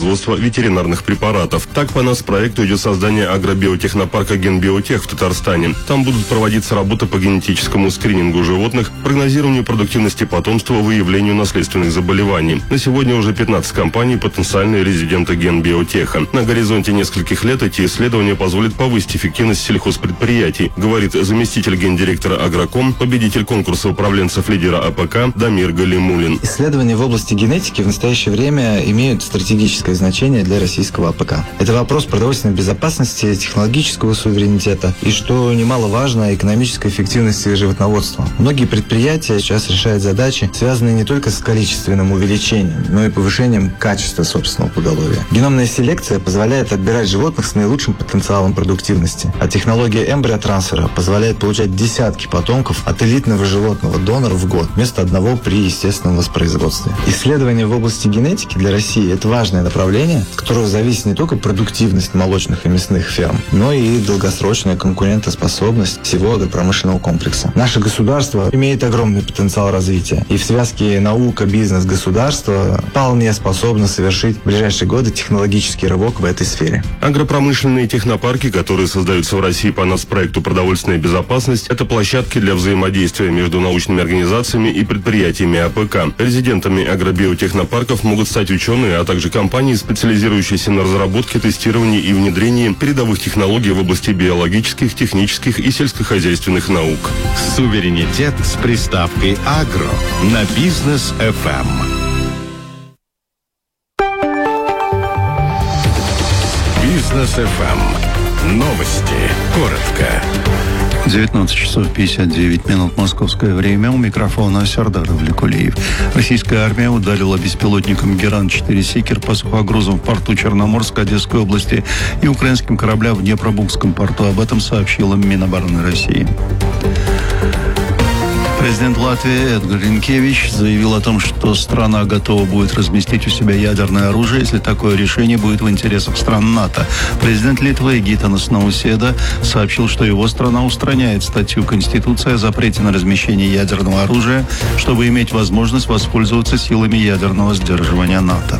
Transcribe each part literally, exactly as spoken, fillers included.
производства ветеринарных препаратов. Так, по нас проекту идет создание агробиотехнопарка «Генбиотех» в Татарстане. Там будут проводиться работы по генетическому скринингу животных, прогнозированию продуктивности потомства, выявлению наследственных заболеваний. На сегодня уже пятнадцать компаний – потенциальные резиденты «Генбиотеха». На горизонте нескольких лет эти исследования позволят повысить эффективность сельхозпредприятий, говорит заместитель гендиректора «Агроком», победитель конкурса управленцев лидера АПК Дамир Галимулин. Исследования в области генетики в настоящее время имеют стратегическое значение для российского АПК. Это вопрос продовольственной безопасности, технологического суверенитета и, что немаловажно, экономической эффективности животноводства. Многие предприятия сейчас решают задачи, связанные не только с количественным увеличением, но и повышением качества собственного поголовья. Геномная селекция позволяет отбирать животных с наилучшим потенциалом продуктивности, а технология эмбриотрансфера позволяет получать десятки потомков от элитного животного донора в год вместо одного при естественном воспроизводстве. Исследования в области генетики для России – это важное направление, от которого зависит не только продуктивность молочных и мясных ферм, но и долгосрочная конкурентоспособность всего агропромышленного комплекса. Наше государство имеет огромный потенциал развития, и в связке наука, бизнес, государство вполне способно совершить в ближайшие годы технологический рывок в этой сфере. Агропромышленные технопарки, которые создаются в России по нацпроекту «Продовольственная безопасность», это площадки для взаимодействия между научными организациями и предприятиями АПК. Резидентами агробиотехнопарков могут стать ученые, а также компании, специализирующиеся на разработке, тестировании и внедрении передовых технологий в области биологических, технических и сельскохозяйственных наук. Суверенитет с приставкой «Агро» на Бизнес эф эм. Бизнес эф эм. Новости. Коротко. девятнадцать часов пятьдесят девять минут московское время. У микрофона Сардар Авликулиев. Российская армия ударила беспилотником Геран четыре Сикер по сухогрузам в порту Черноморск Одесской области и украинским кораблям в Днепробургском порту. Об этом сообщила Минобороны России. Президент Латвии Эдгар Ринкевич заявил о том, что страна готова будет разместить у себя ядерное оружие, если такое решение будет в интересах стран НАТО. Президент Литвы Гитанас Науседа сообщил, что его страна устраняет статью Конституции о запрете на размещение ядерного оружия, чтобы иметь возможность воспользоваться силами ядерного сдерживания НАТО.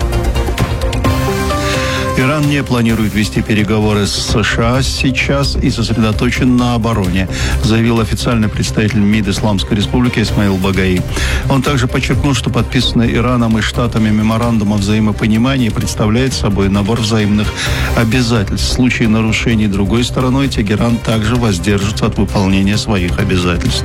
Иран не планирует вести переговоры с США сейчас и сосредоточен на обороне, заявил официальный представитель МИД Исламской Республики Исмаил Багаи. Он также подчеркнул, что подписанный Ираном и Штатами меморандум о взаимопонимании представляет собой набор взаимных обязательств. В случае нарушений другой стороной Тегеран также воздержится от выполнения своих обязательств.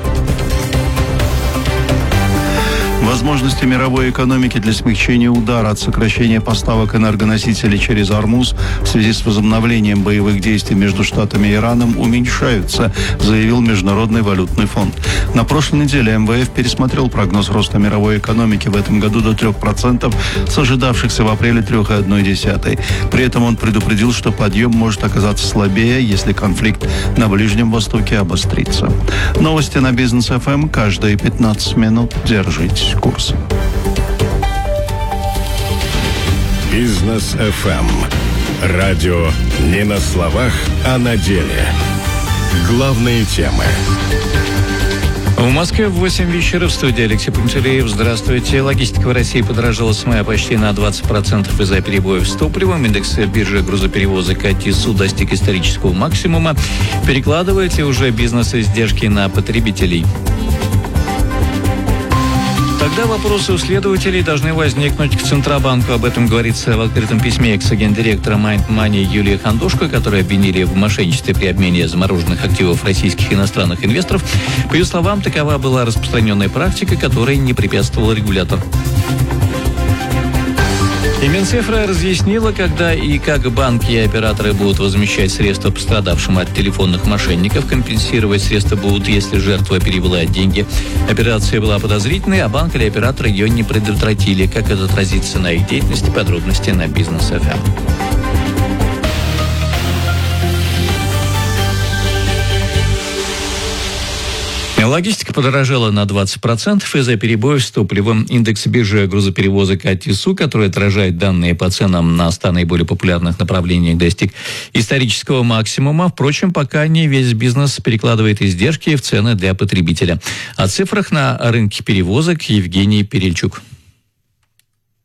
Возможности мировой экономики для смягчения удара от сокращения поставок энергоносителей через Ормуз в связи с возобновлением боевых действий между Штатами и Ираном уменьшаются, заявил Международный валютный фонд. На прошлой неделе эм вэ эф пересмотрел прогноз роста мировой экономики в этом году до трех процентов с ожидавшихся в апреле три целых одна десятая. При этом он предупредил, что подъем может оказаться слабее, если конфликт на Ближнем Востоке обострится. Новости на Бизнес эф эм каждые пятнадцать минут. Держитесь курса. Бизнес эф эм. Радио не на словах, а на деле. Главные темы. В Москве в восемь вечера. В студии Алексей Пантелеев. Здравствуйте. Логистика в России подорожала с мая почти на двадцать процентов из-за перебоев с топливом. Индекс биржи грузоперевозок АТИСУ достиг исторического максимума. Перекладывает ли уже бизнес издержки на потребителей? Тогда вопросы у следователей должны возникнуть к Центробанку. Об этом говорится в открытом письме экс-гендиректора Mind Money Юлии Хандушко, которую обвинили в мошенничестве при обмене замороженных активов российских иностранных инвесторов. По ее словам, такова была распространенная практика, которой не препятствовал регулятор. И Минцифра разъяснила, когда и как банки и операторы будут возмещать средства пострадавшим от телефонных мошенников. Компенсировать средства будут, если жертва перевела деньги. Операция была подозрительной, а банк или оператор ее не предотвратили. Как это отразится на их деятельности? Подробности на Бизнес эф эм. Логистика подорожала на двадцать процентов из-за перебоев с топливом. Индекс биржи грузоперевозок АТИСУ, который отражает данные по ценам на ста наиболее популярных направлениях, достиг исторического максимума. Впрочем, пока не весь бизнес перекладывает издержки в цены для потребителя. О цифрах на рынке перевозок Евгений Перельчук.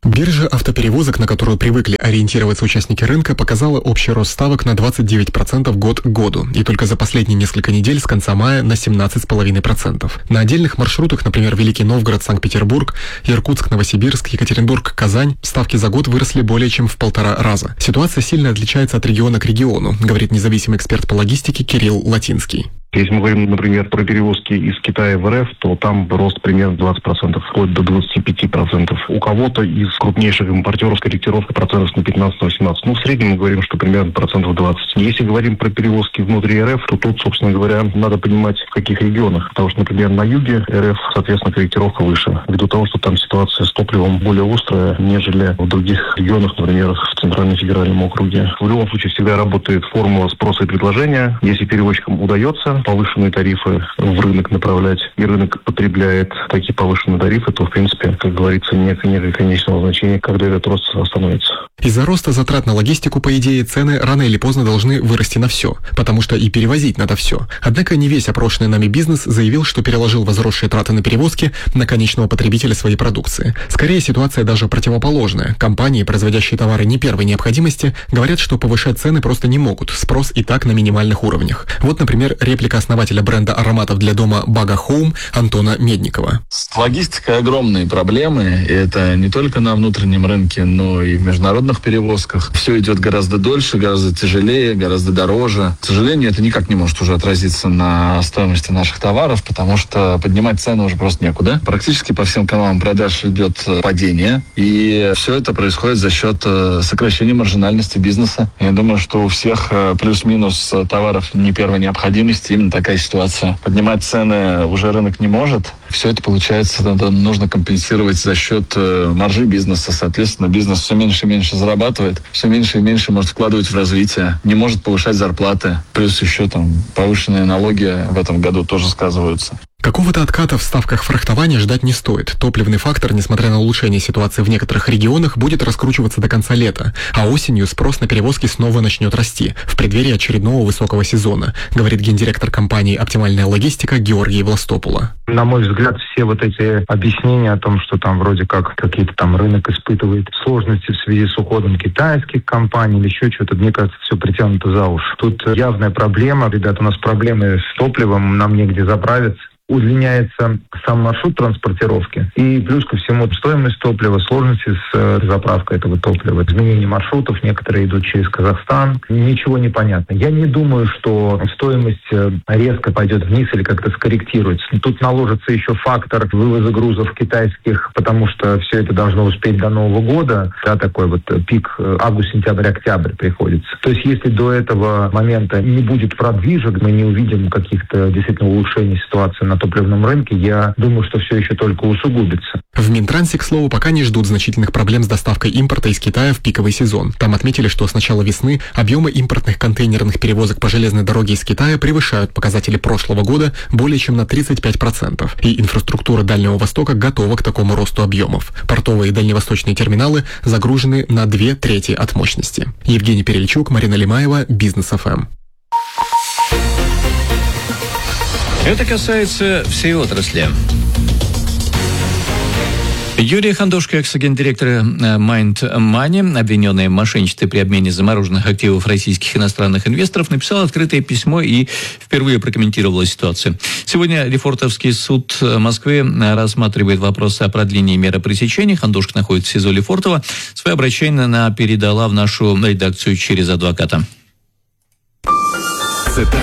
Биржа автоперевозок, на которую привыкли ориентироваться участники рынка, показала общий рост ставок на двадцать девять процентов год к году, и только за последние несколько недель с конца мая на семнадцать целых пять десятых процента. На отдельных маршрутах, например, Великий Новгород, Санкт-Петербург, Иркутск, Новосибирск, Екатеринбург, Казань, ставки за год выросли более чем в полтора раза. Ситуация сильно отличается от региона к региону, говорит независимый эксперт по логистике Кирилл Латинский. Если мы говорим, например, про перевозки из Китая в РФ, то там рост примерно двадцать процентов, вплоть до двадцать пять процентов. У кого-то из крупнейших импортеров корректировка процентов на пятнадцать-восемнадцать. Ну, в среднем мы говорим, что примерно процентов двадцать. Если говорим про перевозки внутри РФ, то тут, собственно говоря, надо понимать, в каких регионах. Потому что, например, на юге РФ, соответственно, корректировка выше. Ввиду того, что там ситуация с топливом более острая, нежели в других регионах, например, в Центральном федеральном округе. В любом случае всегда работает формула спроса и предложения. Если перевозчикам удается повышенные тарифы в рынок направлять, и рынок потребляет такие повышенные тарифы, то, в принципе, как говорится, нет некого конечного значения, когда этот рост остановится. Из-за роста затрат на логистику, по идее, цены рано или поздно должны вырасти на все, потому что и перевозить надо все. Однако не весь опрошенный нами бизнес заявил, что переложил возросшие траты на перевозки на конечного потребителя своей продукции. Скорее, ситуация даже противоположная. Компании, производящие товары не первой необходимости, говорят, что повышать цены просто не могут, спрос и так на минимальных уровнях. Вот, например, реплика основателя бренда ароматов для дома Baga Home Антона Медникова. С логистикой огромные проблемы, и это не только на внутреннем рынке, но и в международных перевозках. Все идет гораздо дольше, гораздо тяжелее, гораздо дороже. К сожалению, это никак не может уже отразиться на стоимости наших товаров, потому что поднимать цены уже просто некуда. Практически по всем каналам продаж идет падение, и все это происходит за счет сокращения маржинальности бизнеса. Я думаю, что у всех плюс-минус товаров не первой необходимости именно такая ситуация. Поднимать цены уже рынок не может. Все это, получается, нужно компенсировать за счет маржи бизнеса. Соответственно, бизнес все меньше и меньше зарабатывает, все меньше и меньше может вкладывать в развитие, не может повышать зарплаты. Плюс еще там повышенные налоги в этом году тоже сказываются. Какого-то отката в ставках фрахтования ждать не стоит. Топливный фактор, несмотря на улучшение ситуации в некоторых регионах, будет раскручиваться до конца лета, а осенью спрос на перевозки снова начнет расти в преддверии очередного высокого сезона, говорит гендиректор компании «Оптимальная логистика» Георгий Властопула. На мой взгляд, все вот эти объяснения о том, что там вроде как какие-то там рынок испытывает сложности в связи с уходом китайских компаний или еще что-то, мне кажется, все притянуто за уши. Тут явная проблема. Ребята, у нас проблемы с топливом, нам негде заправиться. Удлиняется сам маршрут транспортировки. И плюс ко всему стоимость топлива, сложности с заправкой этого топлива, изменение маршрутов, некоторые идут через Казахстан. Ничего не понятно. Я не думаю, что стоимость резко пойдет вниз или как-то скорректируется. Тут наложится еще фактор вывоза грузов китайских, потому что все это должно успеть до Нового года. Да, такой вот пик август, сентябрь, октябрь приходится. То есть если до этого момента не будет продвижек, мы не увидим каких-то действительно улучшений ситуации на топливном рынке, я думаю, что все еще только усугубится. В Минтрансе, к слову, пока не ждут значительных проблем с доставкой импорта из Китая в пиковый сезон. Там отметили, что с начала весны объемы импортных контейнерных перевозок по железной дороге из Китая превышают показатели прошлого года более чем на тридцать пять процентов. И инфраструктура Дальнего Востока готова к такому росту объемов. Портовые и дальневосточные терминалы загружены на две трети от мощности. Евгений Перельчук, Марина Лимаева, Бизнес эф эм. Это касается всей отрасли. Юрий Хандошко, экс-гендиректор Mind Money, обвиненный в мошенничестве при обмене замороженных активов российских иностранных инвесторов, написал открытое письмо и впервые прокомментировал ситуацию. Сегодня Лефортовский суд Москвы рассматривает вопрос о продлении меры пресечения. Хандошко находится в СИЗО Лефортово. Свое обращение она передала в нашу редакцию через адвоката. Цитата.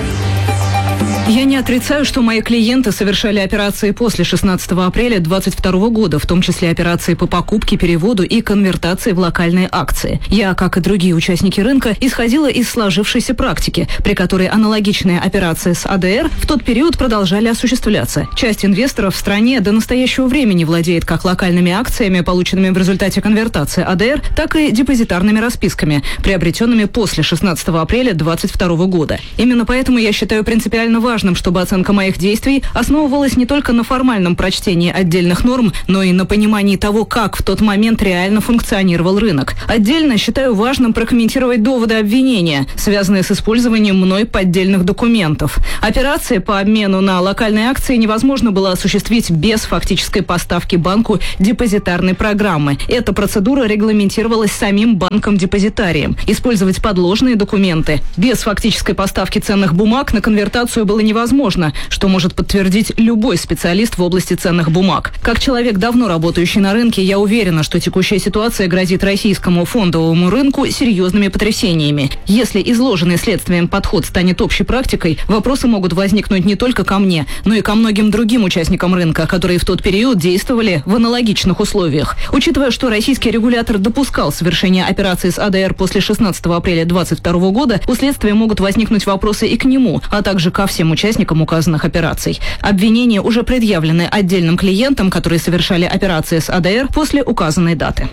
Я не отрицаю, что мои клиенты совершали операции после шестнадцатого апреля двадцать второго года, в том числе операции по покупке, переводу и конвертации в локальные акции. Я, как и другие участники рынка, исходила из сложившейся практики, при которой аналогичные операции с а дэ эр в тот период продолжали осуществляться. Часть инвесторов в стране до настоящего времени владеет как локальными акциями, полученными в результате конвертации а дэ эр, так и депозитарными расписками, приобретенными после шестнадцатого апреля двадцать второго года. Именно поэтому я считаю принципиально важным важным, чтобы оценка моих действий основывалась не только на формальном прочтении отдельных норм, но и на понимании того, как в тот момент реально функционировал рынок. Отдельно считаю важным прокомментировать доводы обвинения, связанные с использованием мной поддельных документов. Операции по обмену на локальные акции невозможно было осуществить без фактической поставки банку депозитарной программы. Эта процедура регламентировалась самим банком-депозитарием. Использовать подложные документы без фактической поставки ценных бумаг на конвертацию было невозможно, что может подтвердить любой специалист в области ценных бумаг. Как человек, давно работающий на рынке, я уверена, что текущая ситуация грозит российскому фондовому рынку серьезными потрясениями. Если изложенный следствием подход станет общей практикой, вопросы могут возникнуть не только ко мне, но и ко многим другим участникам рынка, которые в тот период действовали в аналогичных условиях. Учитывая, что российский регулятор допускал совершение операций с АДР после шестнадцатого апреля две тысячи двадцать второго года, у следствия могут возникнуть вопросы и к нему, а также ко всем участникам указанных операций. Обвинения уже предъявлены отдельным клиентам, которые совершали операции с АДР после указанной даты.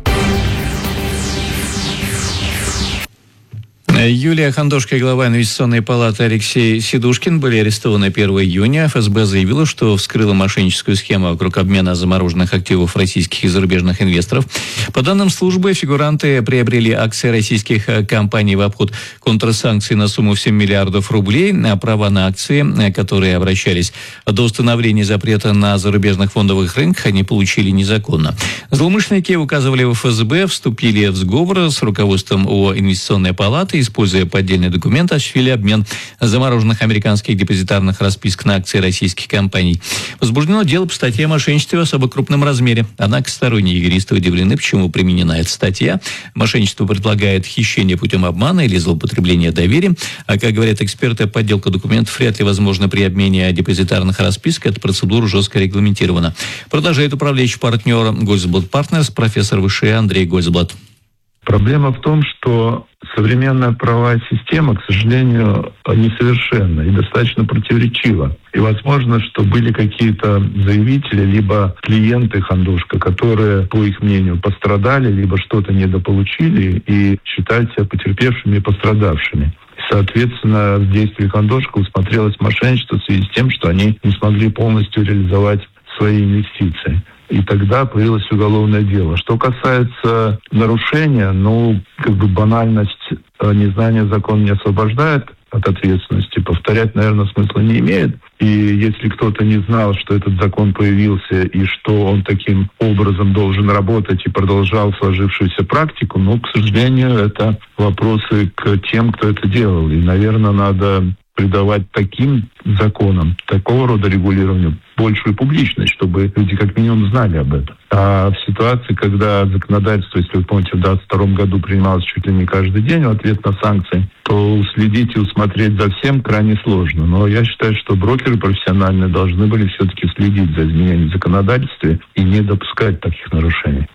Юлия Хандошка и глава инвестиционной палаты Алексей Сидушкин были арестованы первого июня. эф эс бэ заявила, что вскрыла мошенническую схему вокруг обмена замороженных активов российских и зарубежных инвесторов. По данным службы, фигуранты приобрели акции российских компаний в обход контрсанкций на сумму в семь миллиардов рублей. А права на акции, которые обращались до установления запрета на зарубежных фондовых рынках, они получили незаконно. Злоумышленники указывали в эф эс бэ, вступили в сговор с руководством ООО «Инвестиционная палата», используя поддельные документы, осуществили обмен замороженных американских депозитарных расписок на акции российских компаний. Возбуждено дело по статье о мошенничестве в особо крупном размере. Однако сторонние юристы удивлены, почему применена эта статья. Мошенничество предполагает хищение путем обмана или злоупотребление доверием. А, как говорят эксперты, подделка документов вряд ли возможна при обмене депозитарных расписок. Эта процедура жестко регламентирована. Продолжает управляющий партнер Гольцблат Партнерс, профессор ВШЭ Андрей Гольцблат. Проблема в том, что современная правовая система, к сожалению, несовершенна и достаточно противоречива. И возможно, что были какие-то заявители, либо клиенты Хандошка, которые, по их мнению, пострадали, либо что-то недополучили и считают себя потерпевшими и пострадавшими. Соответственно, в действии Хандошка усмотрелось мошенничество в связи с тем, что они не смогли полностью реализовать свои инвестиции. И тогда появилось уголовное дело. Что касается нарушения, ну, как бы банальность незнания закона не освобождает от ответственности. Повторять, наверное, смысла не имеет. И если кто-то не знал, что этот закон появился и что он таким образом должен работать и продолжал сложившуюся практику, ну, к сожалению, это вопросы к тем, кто это делал. И, наверное, надо придавать таким законам, такого рода регулированию большую публичность, чтобы люди как минимум знали об этом. А в ситуации, когда законодательство, если вы помните, в две тысячи двадцать втором году принималось чуть ли не каждый день в ответ на санкции, то уследить и усмотреть за всем крайне сложно. Но я считаю, что брокеры профессиональные должны были все-таки следить за изменением законодательства и не допускать таких нарушений.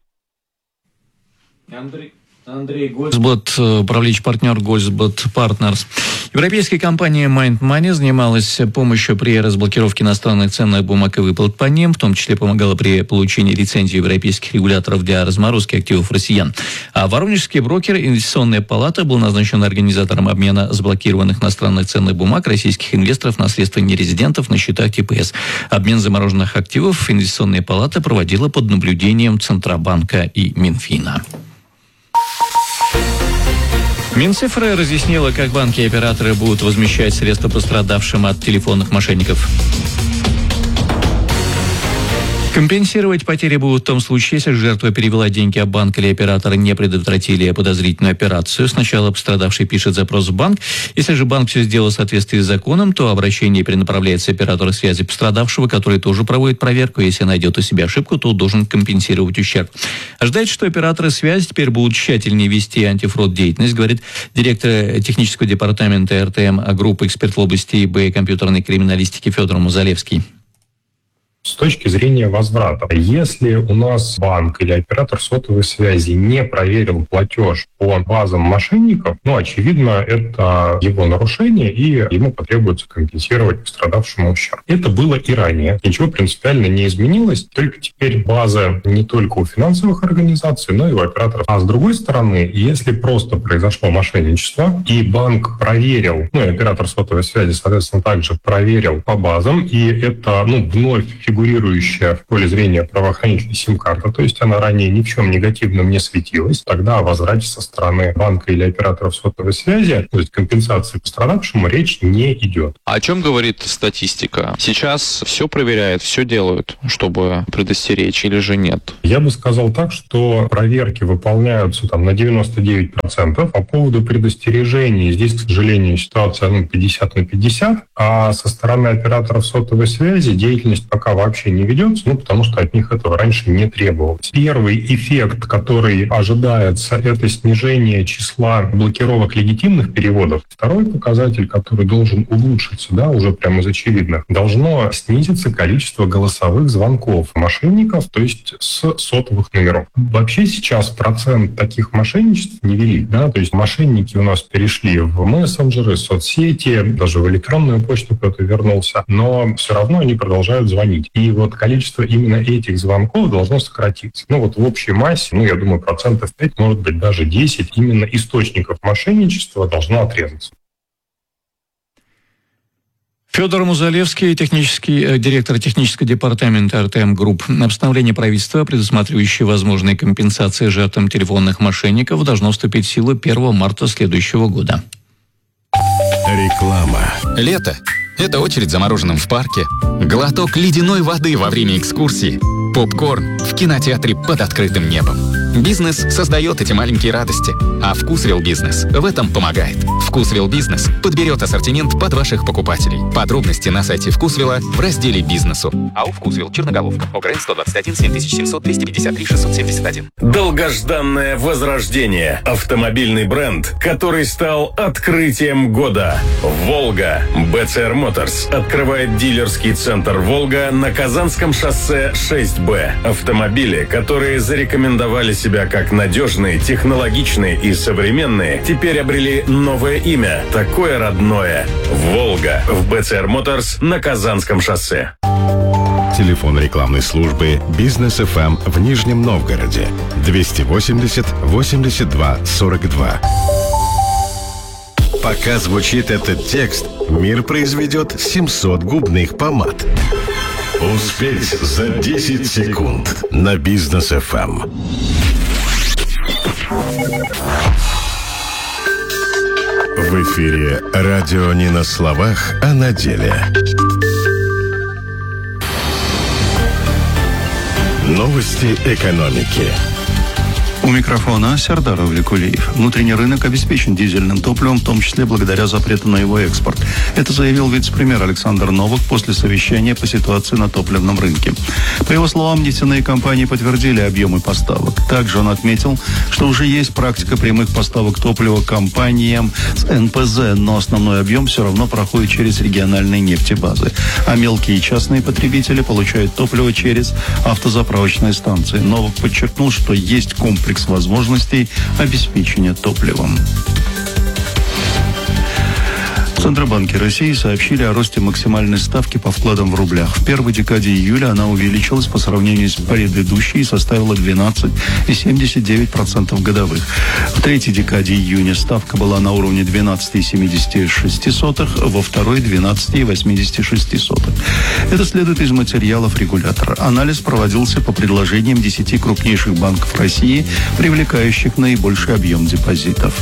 Андрей. Андрей Гольцблат, управляющий партнер Гольцблат Партнерс. Европейская компания Mind Money занималась помощью при разблокировке иностранных ценных бумаг и выплат по ним, в том числе помогала при получении лицензии европейских регуляторов для разморозки активов россиян. А воронежский брокер «Инвестиционная палата» был назначен организатором обмена заблокированных иностранных ценных бумаг российских инвесторов на средства нерезидентов на счетах тэ пэ эс. Обмен замороженных активов «Инвестиционная палата» проводила под наблюдением Центробанка и Минфина. Минцифры разъяснила, как банки и операторы будут возмещать средства пострадавшим от телефонных мошенников. Компенсировать потери будут в том случае, если жертва перевела деньги, а банк или оператор не предотвратили подозрительную операцию. Сначала пострадавший пишет запрос в банк. Если же банк все сделал в соответствии с законом, то обращение перенаправляется оператору связи пострадавшего, который тоже проводит проверку. Если найдет у себя ошибку, то должен компенсировать ущерб. Ожидается, что операторы связи теперь будут тщательнее вести антифрод деятельность, говорит директор технического департамента эр тэ эм группы, эксперт в области ИБ и компьютерной криминалистики Федор Музалевский. С точки зрения возврата, если у нас банк или оператор сотовой связи не проверил платеж по базам мошенников, ну, очевидно, это его нарушение, и ему потребуется компенсировать пострадавшему ущерб. Это было и ранее. Ничего принципиально не изменилось, только теперь база не только у финансовых организаций, но и у операторов. А с другой стороны, если просто произошло мошенничество, и банк проверил, ну, и оператор сотовой связи, соответственно, также проверил по базам, и это, ну, вновь фигурирующая в поле зрения правоохранительная сим-карта, то есть она ранее ни в чем негативном не светилась, тогда о возврате со стороны банка или операторов сотовой связи, то есть компенсации пострадавшему, речь не идет. А о чем говорит статистика? Сейчас все проверяют, все делают, чтобы предостеречь, или же нет? Я бы сказал так, что проверки выполняются там на девяносто девять процентов. По поводу предостережений здесь, к сожалению, ситуация ну, пятьдесят на пятьдесят, а со стороны операторов сотовой связи деятельность пока вообще не ведется, ну, потому что от них этого раньше не требовалось. Первый эффект, который ожидается, это снижение числа блокировок легитимных переводов. Второй показатель, который должен улучшиться, да, уже прямо из очевидных, должно снизиться количество голосовых звонков мошенников, то есть с сотовых номеров. Вообще сейчас процент таких мошенничеств невелик, да, то есть мошенники у нас перешли в мессенджеры, соцсети, даже в электронную почту кто-то вернулся, но все равно они продолжают звонить. И вот количество именно этих звонков должно сократиться. Ну вот в общей массе, ну я думаю, процентов пять, может быть даже десять, именно источников мошенничества должно отрезаться. Федор Музалевский, технический э, директор технического департамента эр тэ эм Групп. Постановление правительства, предусматривающее возможные компенсации жертвам телефонных мошенников, должно вступить в силу первого марта следующего года. Реклама. Лето – это очередь за мороженым в парке, глоток ледяной воды во время экскурсии, попкорн в кинотеатре под открытым небом. Бизнес создает эти маленькие радости, а Вкусвилл Бизнес в этом помогает. Вкусвилл Бизнес подберет ассортимент под ваших покупателей. Подробности на сайте Вкусвилла в разделе «Бизнесу». АО «Вкусвилл», Черноголовка, ОГРН сто двадцать один семь тысяч семьсот двести пятьдесят три шестьсот семьдесят один. Долгожданное возрождение. Автомобильный бренд, который стал открытием года. «Волга». бэ цэ эр Motors открывает дилерский центр «Волга» на Казанском шоссе шесть бэ. Автомобили, которые зарекомендовали себя как надежные, технологичные и современные, теперь обрели новое имя, такое родное. «Волга» в бэ цэ эр Motors на Казанском шоссе. Телефон рекламной службы «Бизнес эф эм» в Нижнем Новгороде двести восемьдесят восемьдесят два сорок два. Пока звучит этот текст, мир произведет семьсот губных помад. Успеть за десять секунд на Бизнес эф эм. В эфире радио не на словах, а на деле. Новости экономики. У микрофона Сердар Авликулиев. Внутренний рынок обеспечен дизельным топливом, в том числе благодаря запрету на его экспорт. Это заявил вице-премьер Александр Новак после совещания по ситуации на топливном рынке. По его словам, нефтяные компании подтвердили объемы поставок. Также он отметил, что уже есть практика прямых поставок топлива компаниям с эн пэ зэ, но основной объем все равно проходит через региональные нефтебазы. А мелкие и частные потребители получают топливо через автозаправочные станции. Новак подчеркнул, что есть комплекс возможностей обеспечения топливом. В Центробанке России сообщили о росте максимальной ставки по вкладам в рублях. В первой декаде июля она увеличилась по сравнению с предыдущей и составила двенадцать целых семьдесят девять сотых процента годовых. В третьей декаде июня ставка была на уровне двенадцать целых семьдесят шесть сотых, во второй – двенадцать целых восемьдесят шесть сотых. Это следует из материалов регулятора. Анализ проводился по предложениям десяти крупнейших банков России, привлекающих наибольший объем депозитов.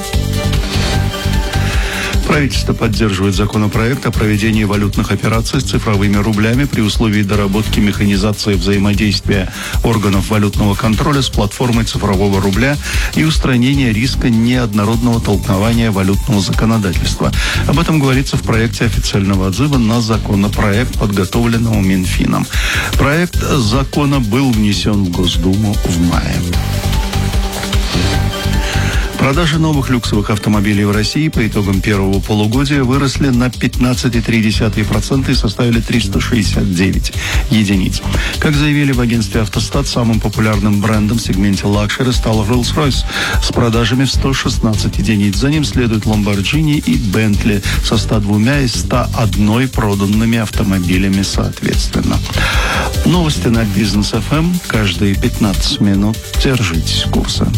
Правительство поддерживает законопроект о проведении валютных операций с цифровыми рублями при условии доработки механизации взаимодействия органов валютного контроля с платформой цифрового рубля и устранения риска неоднородного толкования валютного законодательства. Об этом говорится в проекте официального отзыва на законопроект, подготовленного Минфином. Проект закона был внесен в Госдуму в мае. Продажи новых люксовых автомобилей в России по итогам первого полугодия выросли на пятнадцать целых три десятых процента и составили триста шестьдесят девять единиц. Как заявили в агентстве «Автостат», самым популярным брендом в сегменте лакшери стал Rolls-Royce с продажами в сто шестнадцать единиц. За ним следуют Lamborghini и Bentley со ста двумя и ста одной проданными автомобилями соответственно. Новости на Бизнес эф эм каждые пятнадцать минут. Держитесь курса.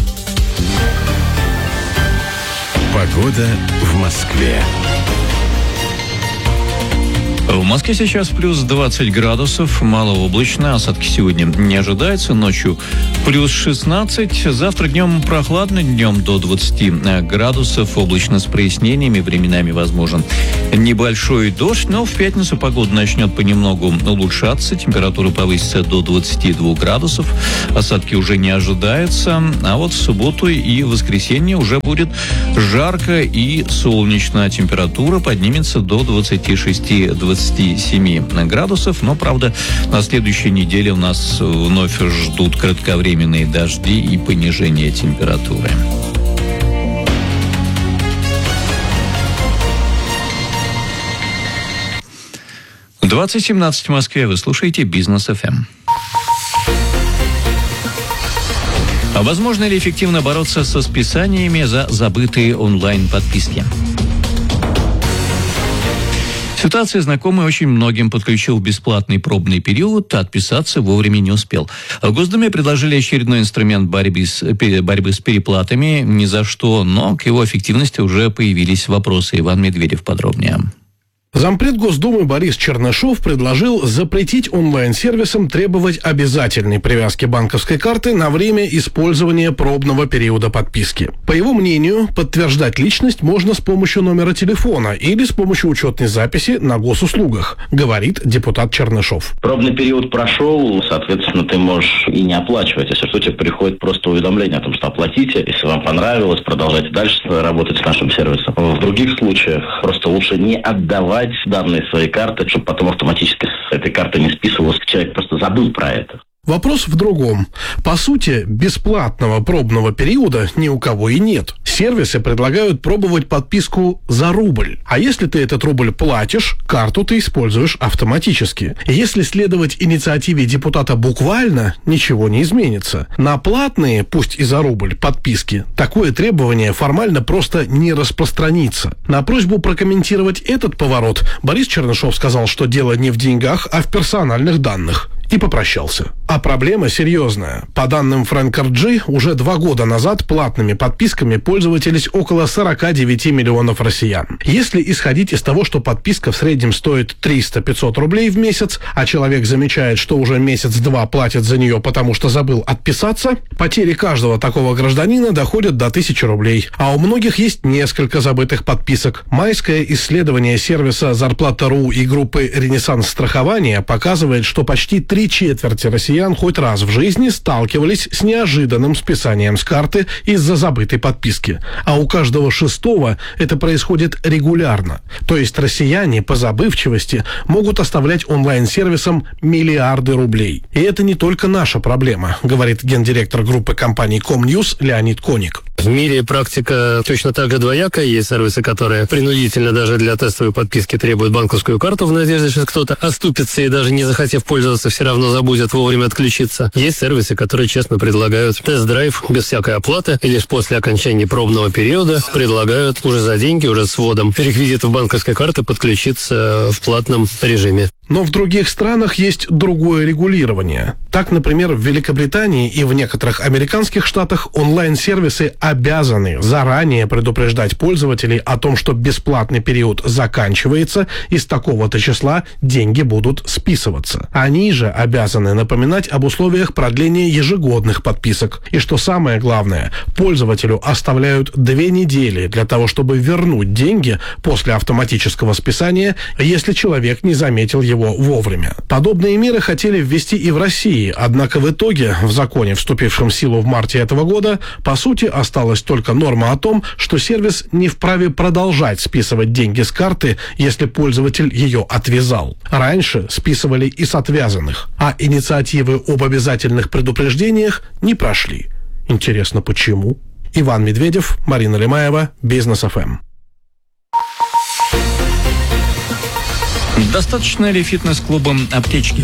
Погода в Москве. В Москве сейчас плюс двадцать градусов, малооблачно, осадки сегодня не ожидается, ночью плюс шестнадцать, завтра днем прохладно, днем до двадцати градусов, облачно с прояснениями, временами возможен небольшой дождь, но в пятницу погода начнет понемногу улучшаться, температура повысится до двадцати двух градусов, осадки уже не ожидаются, а вот в субботу и воскресенье уже будет жарко и солнечно, температура поднимется до двадцати шести — двадцати семи градусов, но, правда, на следующей неделе у нас вновь ждут кратковременные дожди и понижение температуры. двадцать семнадцать в Москве. Вы слушаете Бизнес эф эм. А возможно ли эффективно бороться со списаниями за забытые онлайн-подписки? Ситуация знакомая очень многим. Подключил бесплатный пробный период, а отписаться вовремя не успел. В Госдуме предложили очередной инструмент борьбы с, борьбы с переплатами. Ни за что, но к его эффективности уже появились вопросы. Иван Медведев подробнее. Зампред Госдумы Борис Чернышов предложил запретить онлайн-сервисам требовать обязательной привязки банковской карты на время использования пробного периода подписки. По его мнению, подтверждать личность можно с помощью номера телефона или с помощью учетной записи на госуслугах, говорит депутат Чернышов. Пробный период прошел, соответственно, ты можешь и не оплачивать. Если что, тебе приходит просто уведомление о том, что оплатите. Если вам понравилось, продолжайте дальше работать с нашим сервисом. В других случаях просто лучше не отдавать данные своей карты, чтобы потом автоматически с этой карты не списывалось. Человек просто забыл про это. Вопрос в другом. По сути, бесплатного пробного периода ни у кого и нет. Сервисы предлагают пробовать подписку за рубль. А если ты этот рубль платишь, карту ты используешь автоматически. Если следовать инициативе депутата буквально, ничего не изменится. На платные, пусть и за рубль, подписки, такое требование формально просто не распространится. На просьбу прокомментировать этот поворот Борис Чернышов сказал, что дело не в деньгах, а в персональных данных. И попрощался. А проблема серьезная. По данным Frank эр джи, уже два года назад платными подписками пользовались около сорок девять миллионов россиян. Если исходить из того, что подписка в среднем стоит триста-пятьсот рублей в месяц, а человек замечает, что уже месяц-два платит за нее, потому что забыл отписаться, потери каждого такого гражданина доходят до тысячи рублей. А у многих есть несколько забытых подписок. Майское исследование сервиса Зарплата.ру и группы Ренессанс страхования показывает, что почти три четверти россиян хоть раз в жизни сталкивались с неожиданным списанием с карты из-за забытой подписки. А у каждого шестого это происходит регулярно. То есть россияне по забывчивости могут оставлять онлайн-сервисам миллиарды рублей. И это не только наша проблема, говорит гендиректор группы компаний Комньюз Леонид Коник. В мире практика точно так же двоякая. Есть сервисы, которые принудительно даже для тестовой подписки требуют банковскую карту в надежде, что кто-то оступится и даже не захотев пользоваться, все равно забудет вовремя отключиться. Есть сервисы, которые честно предлагают тест-драйв без всякой оплаты и лишь после окончания пробного периода предлагают уже за деньги, уже с вводом реквизитов банковской карты подключиться в платном режиме. Но в других странах есть другое регулирование. Так, например, в Великобритании и в некоторых американских штатах онлайн-сервисы обязаны заранее предупреждать пользователей о том, что бесплатный период заканчивается и с такого-то числа деньги будут списываться. Они же обязаны напоминать об условиях продления ежегодных подписок. И что самое главное, пользователю оставляют две недели для того, чтобы вернуть деньги после автоматического списания, если человек не заметил его вовремя. Подобные меры хотели ввести и в России, однако в итоге в законе, вступившем в силу в марте этого года, по сути осталась только норма о том, что сервис не вправе продолжать списывать деньги с карты, если пользователь ее отвязал. Раньше списывали и с отвязанных, а инициативы об обязательных предупреждениях не прошли. Интересно, почему? Иван Медведев, Марина Лемаева, Бизнес эф эм. Достаточно ли фитнес-клубам аптечки?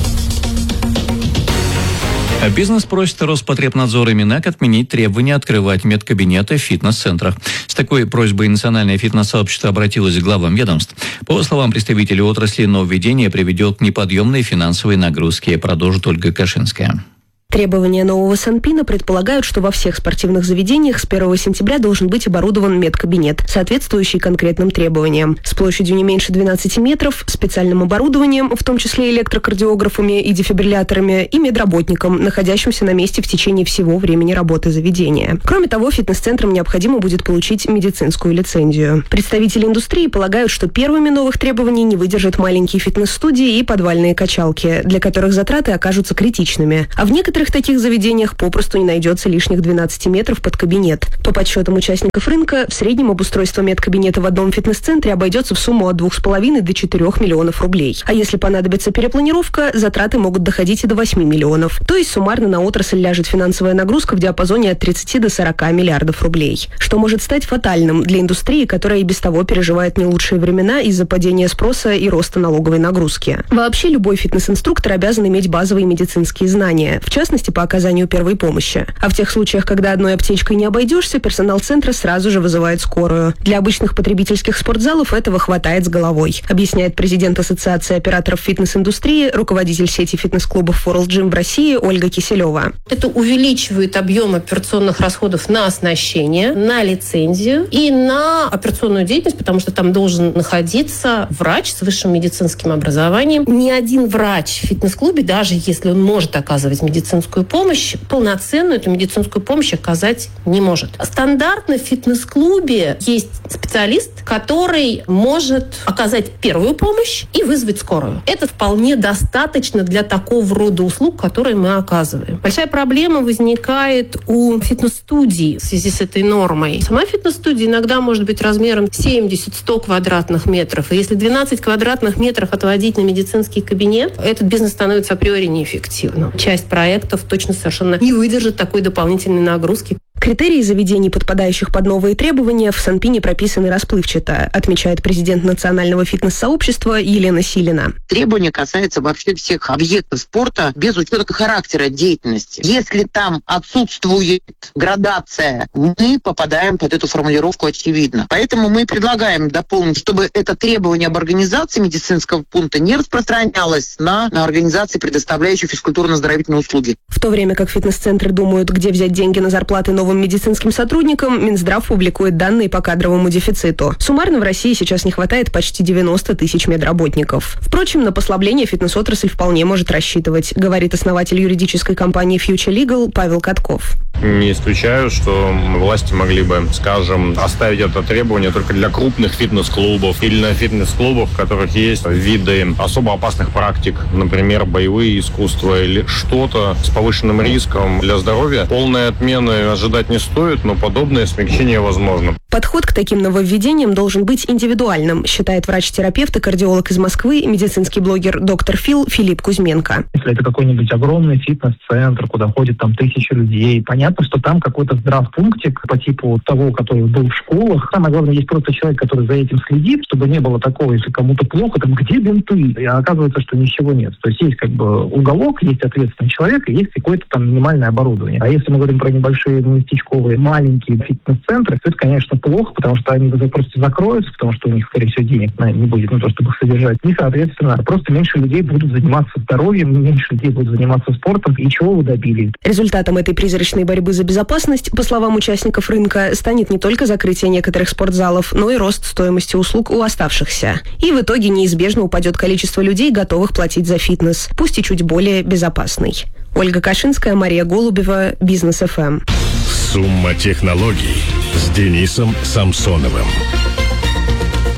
Бизнес просит Роспотребнадзор и Минэк отменить требования открывать медкабинеты в фитнес-центрах. С такой просьбой национальное фитнес-сообщество обратилось к главам ведомств. По словам представителей отрасли, нововведение приведет к неподъемной финансовой нагрузке, продолжит Ольга Кашинская. Требования нового Санпина предполагают, что во всех спортивных заведениях с первого сентября должен быть оборудован медкабинет, соответствующий конкретным требованиям, с площадью не меньше двенадцати метров, специальным оборудованием, в том числе электрокардиографами и дефибрилляторами, и медработником, находящимся на месте в течение всего времени работы заведения. Кроме того, фитнес-центрам необходимо будет получить медицинскую лицензию. Представители индустрии полагают, что первыми новых требований не выдержат маленькие фитнес-студии и подвальные качалки, для которых затраты окажутся критичными, а в некоторых В некоторых таких заведениях попросту не найдется лишних двенадцати метров под кабинет. По подсчетам участников рынка, в среднем обустройство медкабинета в одном фитнес-центре обойдется в сумму от двух с половиной до четырех миллионов рублей. А если понадобится перепланировка, затраты могут доходить и до восьми миллионов. То есть суммарно на отрасль ляжет финансовая нагрузка в диапазоне от тридцати до сорока миллиардов рублей. Что может стать фатальным для индустрии, которая и без того переживает не лучшие времена из-за падения спроса и роста налоговой нагрузки. Вообще любой фитнес-инструктор обязан иметь базовые медицинские знания, в частности, по оказанию первой помощи. А в тех случаях, когда одной аптечкой не обойдешься, персонал центра сразу же вызывает скорую. Для обычных потребительских спортзалов этого хватает с головой, объясняет президент Ассоциации операторов фитнес-индустрии, руководитель сети фитнес-клубов World Gym в России Ольга Киселева. Это увеличивает объем операционных расходов на оснащение, на лицензию и на операционную деятельность, потому что там должен находиться врач с высшим медицинским образованием. Ни один врач в фитнес-клубе, даже если он может оказывать медицинскую помощь, полноценную эту медицинскую помощь оказать не может. Стандартно в фитнес-клубе есть специалист, который может оказать первую помощь и вызвать скорую. Это вполне достаточно для такого рода услуг, которые мы оказываем. Большая проблема возникает у фитнес-студий в связи с этой нормой. Сама фитнес-студия иногда может быть размером семьдесят-сто квадратных метров. И если двенадцать квадратных метров отводить на медицинский кабинет, этот бизнес становится априори неэффективным. Часть проектов точно совершенно не выдержит такой дополнительной нагрузки. Критерии заведений, подпадающих под новые требования, в Санпине прописаны расплывчато, отмечает президент Национального фитнес-сообщества Елена Силина. Требования касаются вообще всех объектов спорта без учета характера деятельности. Если там отсутствует градация, мы попадаем под эту формулировку очевидно. Поэтому мы предлагаем дополнить, чтобы это требование об организации медицинского пункта не распространялось на, на организации, предоставляющие физкультурно-оздоровительные услуги. В то время как фитнес-центры думают, где взять деньги на зарплаты новым медицинским сотрудникам, Минздрав публикует данные по кадровому дефициту. Суммарно в России сейчас не хватает почти девяноста тысяч медработников. Впрочем, на послабление фитнес-отрасль вполне может рассчитывать, говорит основатель юридической компании Future Legal Павел Катков. Не исключаю, что власти могли бы, скажем, оставить это требование только для крупных фитнес-клубов или на фитнес-клубах, в которых есть виды особо опасных практик, например, боевые искусства или что-то с повышенным риском для здоровья. Полной отмены ожидать не стоит, но подобное смягчение возможно. Подход к таким нововведениям должен быть индивидуальным, считает врач-терапевт и кардиолог из Москвы, медицинский блогер доктор Фил Филипп Кузьменко. Если это какой-нибудь огромный фитнес-центр, куда ходит там тысячи людей, понятно, что там какой-то здравпунктик по типу того, который был в школах. Самое главное, есть просто человек, который за этим следит, чтобы не было такого, если кому-то плохо, там где бинты? И оказывается, что ничего нет. То есть есть как бы уголок, есть ответственный человек, и есть какое-то там минимальное оборудование. А если мы говорим про небольшие местечковые маленькие фитнес-центры, то это, конечно, плохо, потому что они просто закроются, потому что у них, скорее всего, денег на не будет на то, чтобы их содержать. И, соответственно, просто меньше людей будут заниматься здоровьем, меньше людей будут заниматься спортом. И чего вы добились? Результатом этой призрачной борьбы за безопасность, по словам участников рынка, станет не только закрытие некоторых спортзалов, но и рост стоимости услуг у оставшихся. И в итоге неизбежно упадет количество людей, готовых платить за фитнес, пусть и чуть более безопасный. Ольга Кашинская, Мария Голубева, Бизнес эф эм. Сумма технологий с Денисом Самсоновым.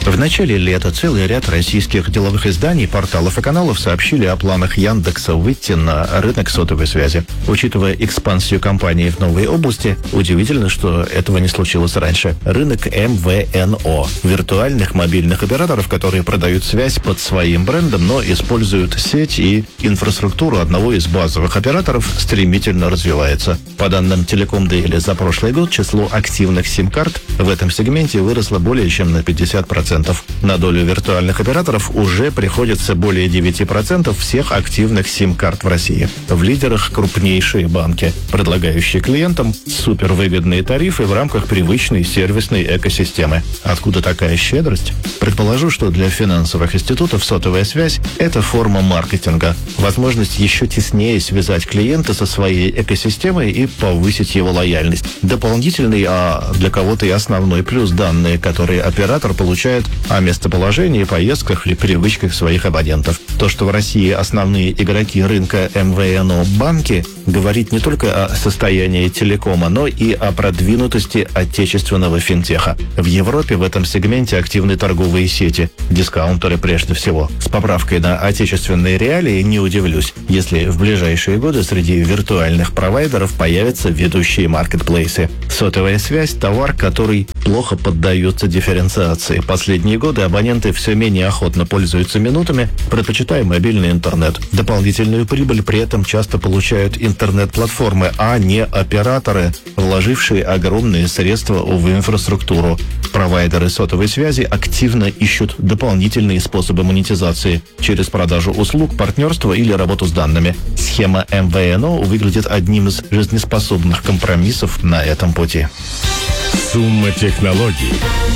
В начале лета целый ряд российских деловых изданий, порталов и каналов сообщили о планах Яндекса выйти на рынок сотовой связи. Учитывая экспансию компании в новые области, удивительно, что этого не случилось раньше. Рынок эм вэ эн о – виртуальных мобильных операторов, которые продают связь под своим брендом, но используют сеть и инфраструктуру одного из базовых операторов, стремительно развивается. По данным Telecom Daily за прошлый год число активных сим-карт в этом сегменте выросло более чем на пятьдесят процентов. На долю виртуальных операторов уже приходится более девять процентов всех активных сим-карт в России. В лидерах крупнейшие банки, предлагающие клиентам супервыгодные тарифы в рамках привычной сервисной экосистемы. Откуда такая щедрость? Предположу, что для финансовых институтов сотовая связь – это форма маркетинга, возможность еще теснее связать клиента со своей экосистемой и повысить его лояльность. Дополнительный, а для кого-то и основной плюс – данные, которые оператор получает о местоположении, поездках и привычках своих абонентов. То, что в России основные игроки рынка эм вэ эн о банки, говорит не только о состоянии телекома, но и о продвинутости отечественного финтеха. В Европе в этом сегменте активны торговые сети, дискаунтеры прежде всего. С поправкой на отечественные реалии не удивлюсь, если в ближайшие годы среди виртуальных провайдеров появятся ведущие маркетплейсы. Сотовая связь – товар, который плохо поддается дифференциации. Последние годы абоненты все менее охотно пользуются минутами, предпочитая мобильный интернет. Дополнительную прибыль при этом часто получают интернет-платформы, а не операторы, вложившие огромные средства в инфраструктуру. Провайдеры сотовой связи активно ищут дополнительные способы монетизации через продажу услуг, партнерство или работу с данными. Схема эм вэ эн о выглядит одним из жизнеспособных компромиссов на этом пути. Сумма технологий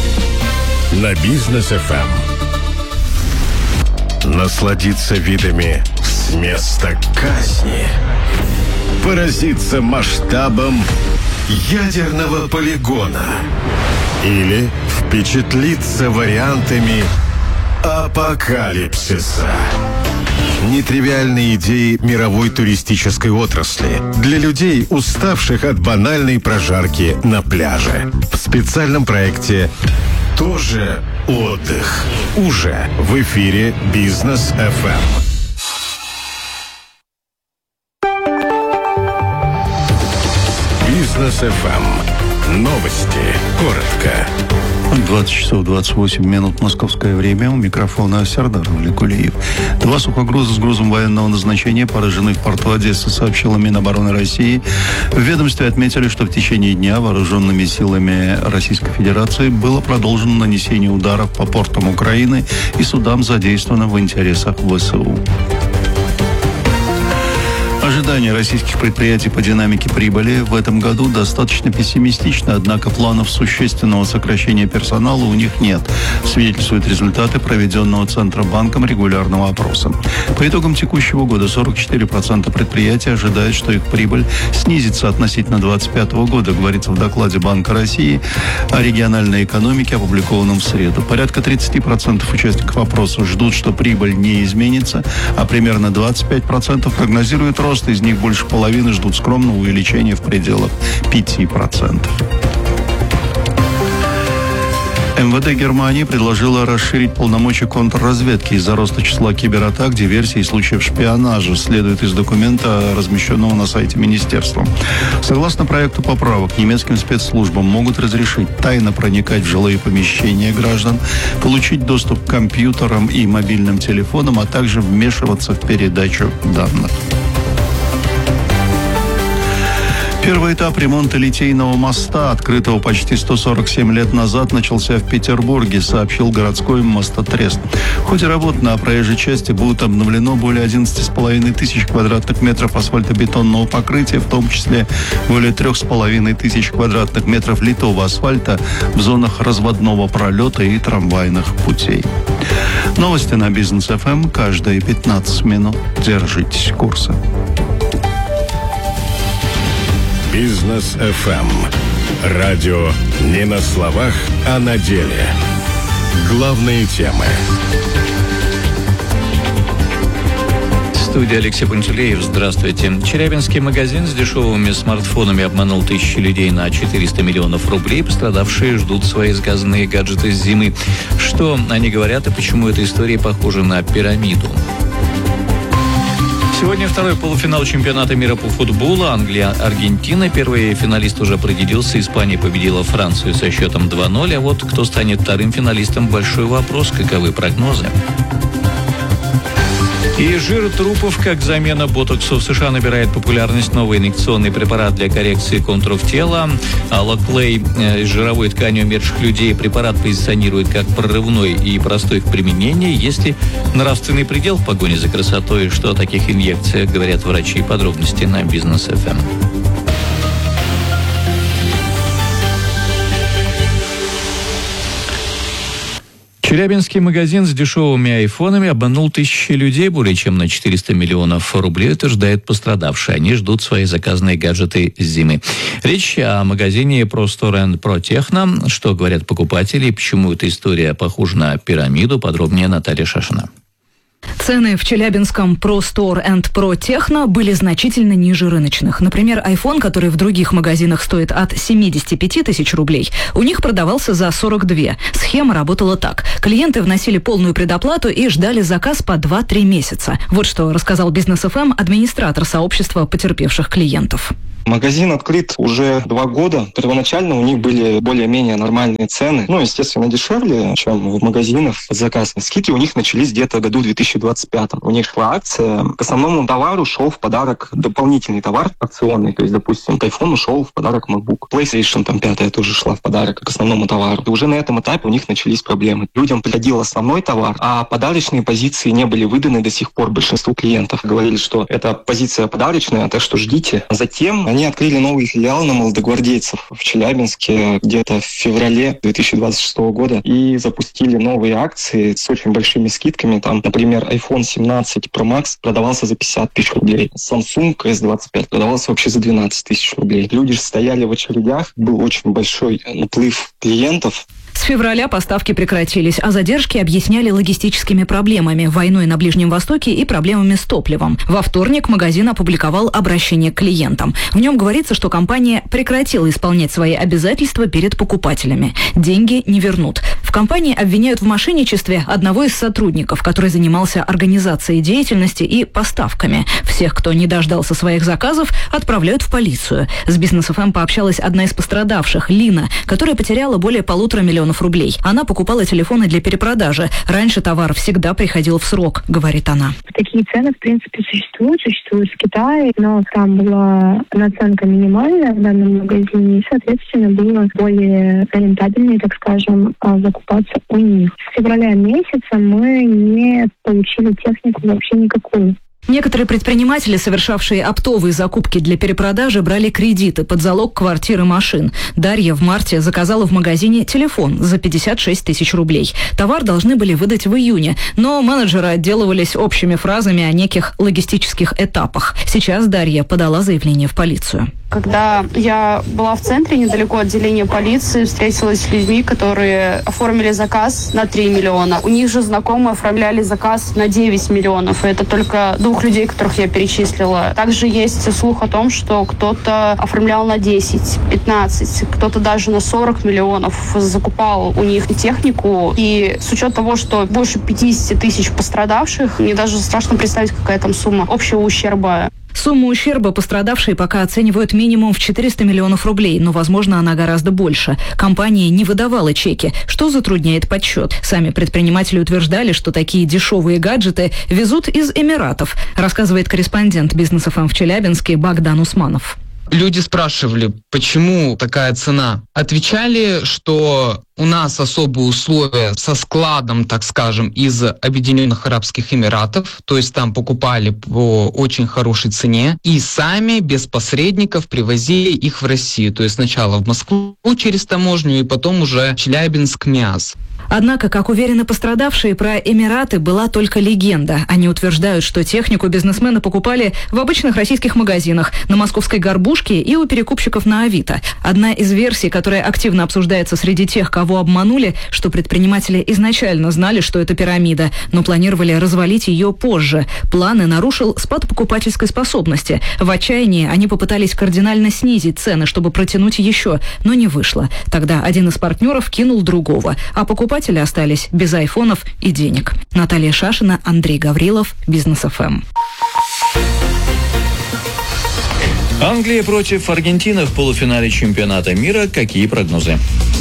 на Бизнес эф эм. Насладиться видами с места казни. Поразиться масштабом ядерного полигона. Или впечатлиться вариантами апокалипсиса. Нетривиальные идеи мировой туристической отрасли для людей, уставших от банальной прожарки на пляже. В специальном проекте «Тоже отдых». Уже в эфире Бизнес эф эм. Бизнес эф эм. Новости. Коротко. двадцать часов двадцать восемь минут московское время. У микрофона Сердар Валикулиев. Два сухогруза с грузом военного назначения поражены в порту Одессы, сообщила Минобороны России. В ведомстве отметили, что в течение дня вооруженными силами Российской Федерации было продолжено нанесение ударов по портам Украины и судам, задействованным в интересах вэ эс у. Ожидания российских предприятий по динамике прибыли в этом году достаточно пессимистичны, однако планов существенного сокращения персонала у них нет, свидетельствуют результаты проведенного Центробанком регулярного опроса. По итогам текущего года сорок четыре процента предприятий ожидают, что их прибыль снизится относительно двадцать пятого года, говорится в докладе Банка России о региональной экономике, опубликованном в среду. Порядка тридцать процентов участников опроса ждут, что прибыль не изменится, а примерно двадцать пять процентов прогнозируют рост. Из них больше половины ждут скромного увеличения в пределах пяти процентов. эм вэ дэ Германии предложила расширить полномочия контрразведки из-за роста числа кибератак, диверсий и случаев шпионажа, следует из документа, размещенного на сайте министерства. Согласно проекту поправок, немецким спецслужбам могут разрешить тайно проникать в жилые помещения граждан, получить доступ к компьютерам и мобильным телефонам, а также вмешиваться в передачу данных. Первый этап ремонта Литейного моста, открытого почти сто сорок семь лет назад, начался в Петербурге, сообщил городской мостотрест. В ходе работ на проезжей части будет обновлено более одиннадцать с половиной тысяч квадратных метров асфальтобетонного покрытия, в том числе более три с половиной тысяч квадратных метров литого асфальта в зонах разводного пролета и трамвайных путей. Новости на Бизнес эф эм каждые пятнадцать минут. Держитесь курса. Бизнес эф эм. Радио не на словах, а на деле. Главные темы. В студии Алексей Пантелеев. Здравствуйте. Челябинский магазин с дешевыми смартфонами обманул тысячи людей на четыреста миллионов рублей. Пострадавшие ждут свои заказанные гаджеты с зимы. Что они говорят и почему эта история похожа на пирамиду? Сегодня второй полуфинал чемпионата мира по футболу. Англия, Аргентина. Первый финалист уже определился. Испания победила Францию со счетом два ноль. А вот кто станет вторым финалистом – большой вопрос. Каковы прогнозы? И жир трупов как замена ботоксу. В США набирает популярность новый инъекционный препарат для коррекции контуров тела. Аллоклей с жировой тканью умерших людей. Препарат позиционирует как прорывной и простой в применении. Есть ли нравственный предел в погоне за красотой? Что о таких инъекциях говорят врачи? Подробности на Бизнес эф эм. Челябинский магазин с дешевыми айфонами обманул тысячи людей, более чем на четыреста миллионов рублей. Утверждают пострадавшие. Они ждут свои заказанные гаджеты с зимы. Речь о магазине ProStore энд ProTechno. Что говорят покупатели и почему эта история похожа на пирамиду? Подробнее Наталья Шашина. Цены в челябинском ProStore энд ProTechno были значительно ниже рыночных. Например, iPhone, который в других магазинах стоит от семьдесят пять тысяч рублей, у них продавался за сорок два. Схема работала так. Клиенты вносили полную предоплату и ждали заказ по два-три месяца. Вот что рассказал Бизнес эф эм администратор сообщества потерпевших клиентов. Магазин открыт уже два года. Первоначально у них были более-менее нормальные цены. Ну, естественно, дешевле, чем в магазинах под заказ. Скидки у них начались где-то в году две тысячи двадцать пятом. У них шла акция. К основному товару шел в подарок дополнительный товар акционный. То есть, допустим, к iPhone шел в подарок MacBook. PlayStation там пятая тоже шла в подарок к основному товару. И уже на этом этапе у них начались проблемы. Людям приходил основной товар, а подарочные позиции не были выданы до сих пор большинству клиентов. Говорили, что это позиция подарочная, так что ждите. Затем они открыли новый филиал на молодогвардейцев в Челябинске где-то в феврале две тысячи двадцать шестого года и запустили новые акции с очень большими скидками. Там, например, iPhone семнадцать Pro Max продавался за пятьдесят тысяч рублей. Samsung эс двадцать пять продавался вообще за двенадцать тысяч рублей. Люди стояли в очередях, был очень большой наплыв клиентов. С февраля поставки прекратились, а задержки объясняли логистическими проблемами, войной на Ближнем Востоке и проблемами с топливом. Во вторник магазин опубликовал обращение к клиентам. В нем говорится, что компания прекратила исполнять свои обязательства перед покупателями. Деньги не вернут. В компании обвиняют в мошенничестве одного из сотрудников, который занимался организацией деятельности и поставками. Всех, кто не дождался своих заказов, отправляют в полицию. С Бизнес эф эм пообщалась одна из пострадавших, Лина, которая потеряла более полутора миллионов рублей. Она покупала телефоны для перепродажи. Раньше товар всегда приходил в срок, говорит она. Такие цены, в принципе, существуют. Существуют в Китае, но там была наценка минимальная в данном магазине, и, соответственно, было более рентабельнее, так скажем, закупаться у них. С февраля месяца мы не получили технику вообще никакую. Некоторые предприниматели, совершавшие оптовые закупки для перепродажи, брали кредиты под залог квартир и машин. Дарья в марте заказала в магазине телефон за пятьдесят шесть тысяч рублей. Товар должны были выдать в июне, но менеджеры отделывались общими фразами о неких логистических этапах. Сейчас Дарья подала заявление в полицию. Когда я была в центре, недалеко от отделения полиции, встретилась с людьми, которые оформили заказ на три миллиона. У них же знакомые оформляли заказ на девять миллионов. И это только двух людей, которых я перечислила. Также есть слух о том, что кто-то оформлял на десять, пятнадцать, кто-то даже на сорок миллионов закупал у них технику. И с учетом того, что больше пятьдесят тысяч пострадавших, мне даже страшно представить, какая там сумма общего ущерба. Сумму ущерба пострадавшие пока оценивают минимум в четыреста миллионов рублей, но, возможно, она гораздо больше. Компания не выдавала чеки, что затрудняет подсчет. Сами предприниматели утверждали, что такие дешевые гаджеты везут из Эмиратов, рассказывает корреспондент Бизнес эф эм в Челябинске Богдан Усманов. Люди спрашивали, почему такая цена. Отвечали, что у нас особые условия со складом, так скажем, из Объединенных Арабских Эмиратов, то есть там покупали по очень хорошей цене, и сами без посредников привозили их в Россию, то есть сначала в Москву через таможню, и потом уже Челябинск, МИАС. Однако, как уверены пострадавшие, про Эмираты была только легенда. Они утверждают, что технику бизнесмены покупали в обычных российских магазинах, на московской «Горбушке» и у перекупщиков на Авито. Одна из версий, которая активно обсуждается среди тех, кого обманули, что предприниматели изначально знали, что это пирамида, но планировали развалить ее позже. Планы нарушил спад покупательской способности. В отчаянии они попытались кардинально снизить цены, чтобы протянуть еще, но не вышло. Тогда один из партнеров кинул другого, а покупатели остались без айфонов и денег. Наталья Шашина, Андрей Гаврилов, Бизнес эф эм. Англия против Аргентины в полуфинале чемпионата мира. Какие прогнозы?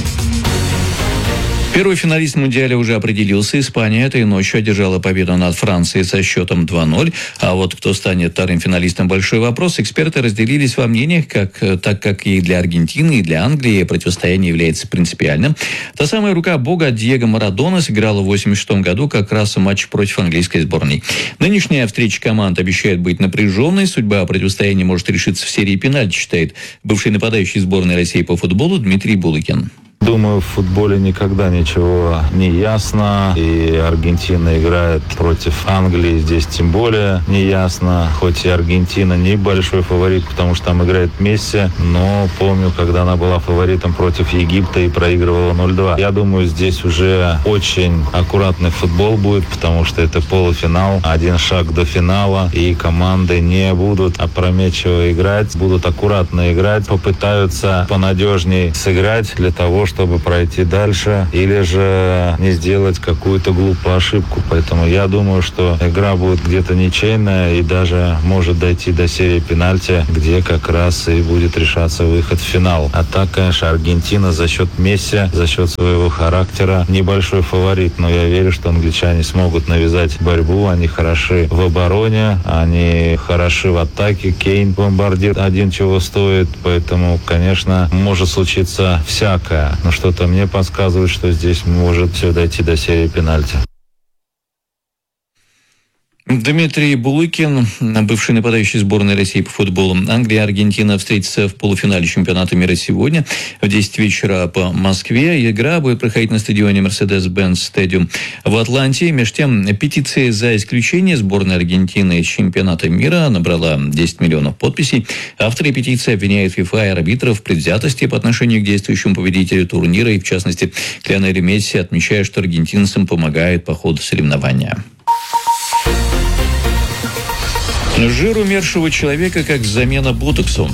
Первый финалист Мундиаля уже определился. Испания этой ночью одержала победу над Францией со счетом два ноль. А вот кто станет вторым финалистом — большой вопрос. Эксперты разделились во мнениях, как, так как и для Аргентины, и для Англии противостояние является принципиальным. Та самая рука бога Диего Марадона сыграла в восемьдесят шестом году как раз матч против английской сборной. Нынешняя встреча команд обещает быть напряженной. Судьба противостояния может решиться в серии пенальти, считает бывший нападающий сборной России по футболу Дмитрий Булыкин. Думаю, в футболе никогда ничего не ясно. И Аргентина играет против Англии, здесь тем более не ясно. Хоть и Аргентина небольшой фаворит, потому что там играет Месси, но помню, когда она была фаворитом против Египта и проигрывала ноль два. Я думаю, здесь уже очень аккуратный футбол будет, потому что это полуфинал, один шаг до финала, и команды не будут опрометчиво играть, будут аккуратно играть, попытаются понадежней сыграть для того, чтобы чтобы пройти дальше, или же не сделать какую-то глупую ошибку. Поэтому я думаю, что игра будет где-то ничейная и даже может дойти до серии пенальти, где как раз и будет решаться выход в финал. А так, конечно, Аргентина за счет Месси, за счет своего характера небольшой фаворит, но я верю, что англичане смогут навязать борьбу. Они хороши в обороне, они хороши в атаке. Кейн, бомбардир, один чего стоит, поэтому, конечно, может случиться всякое. Но что-то мне подсказывает, что здесь может все дойти до серии пенальти. Дмитрий Булыкин, бывший нападающий сборной России по футболу. Англия и Аргентина встретятся в полуфинале чемпионата мира сегодня в десять вечера по Москве. Игра будет проходить на стадионе Mercedes-Benz Stadium в Атланте. Между тем, петиция за исключение сборной Аргентины из чемпионата мира набрала десять миллионов подписей. Авторы петиции обвиняют ФИФА и арбитров в предвзятости по отношению к действующему победителю турнира и, в частности, к Лионелю Месси, отмечая, что аргентинцам помогает по ходу соревнования. Жир умершего человека как замена ботоксу.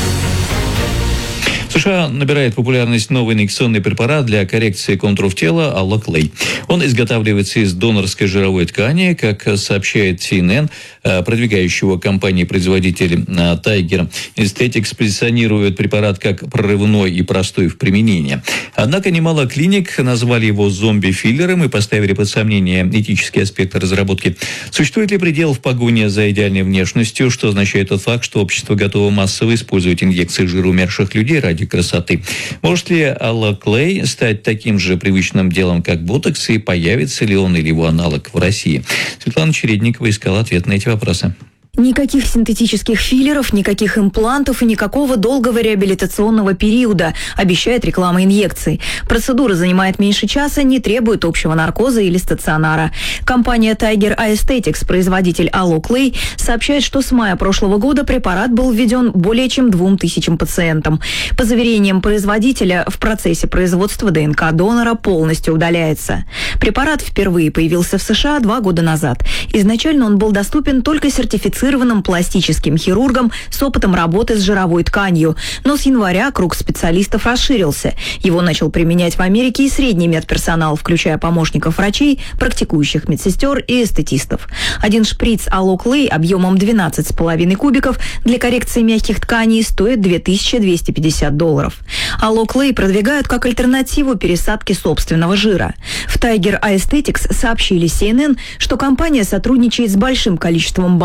В США набирает популярность новый инъекционный препарат для коррекции контуров тела Аллоклей. Он изготавливается из донорской жировой ткани, как сообщает си эн эн, продвигающего компании-производитель Tiger Aesthetics позиционирует препарат как прорывной и простой в применении. Однако немало клиник назвали его зомби-филлером и поставили под сомнение этический аспект разработки. Существует ли предел в погоне за идеальной внешностью, что означает тот факт, что общество готово массово использовать инъекции жира умерших людей ради красоты? Может ли Аллоклей стать таким же привычным делом, как ботокс, и появится ли он или его аналог в России? Светлана Чередникова искала ответ на эти вопросы. Никаких синтетических филлеров, никаких имплантов и никакого долгого реабилитационного периода, обещает реклама инъекций. Процедура занимает меньше часа, не требует общего наркоза или стационара. Компания Tiger Aesthetics, производитель Allo-Clay, сообщает, что с мая прошлого года препарат был введен более чем двум тысячам пациентам. По заверениям производителя, в процессе производства ДНК донора полностью удаляется. Препарат впервые появился в США два года назад. Изначально он был доступен только сертифицированным пластическим хирургом с опытом работы с жировой тканью. Но с января круг специалистов расширился. Его начал применять в Америке и средний медперсонал, включая помощников врачей, практикующих медсестер и эстетистов. Один шприц Allo-Clay объемом двенадцать с половиной кубиков для коррекции мягких тканей стоит две тысячи двести пятьдесят долларов. Allo-Clay продвигают как альтернативу пересадке собственного жира. В Tiger Aesthetics сообщили си эн эн, что компания сотрудничает с большим количеством банков тканей,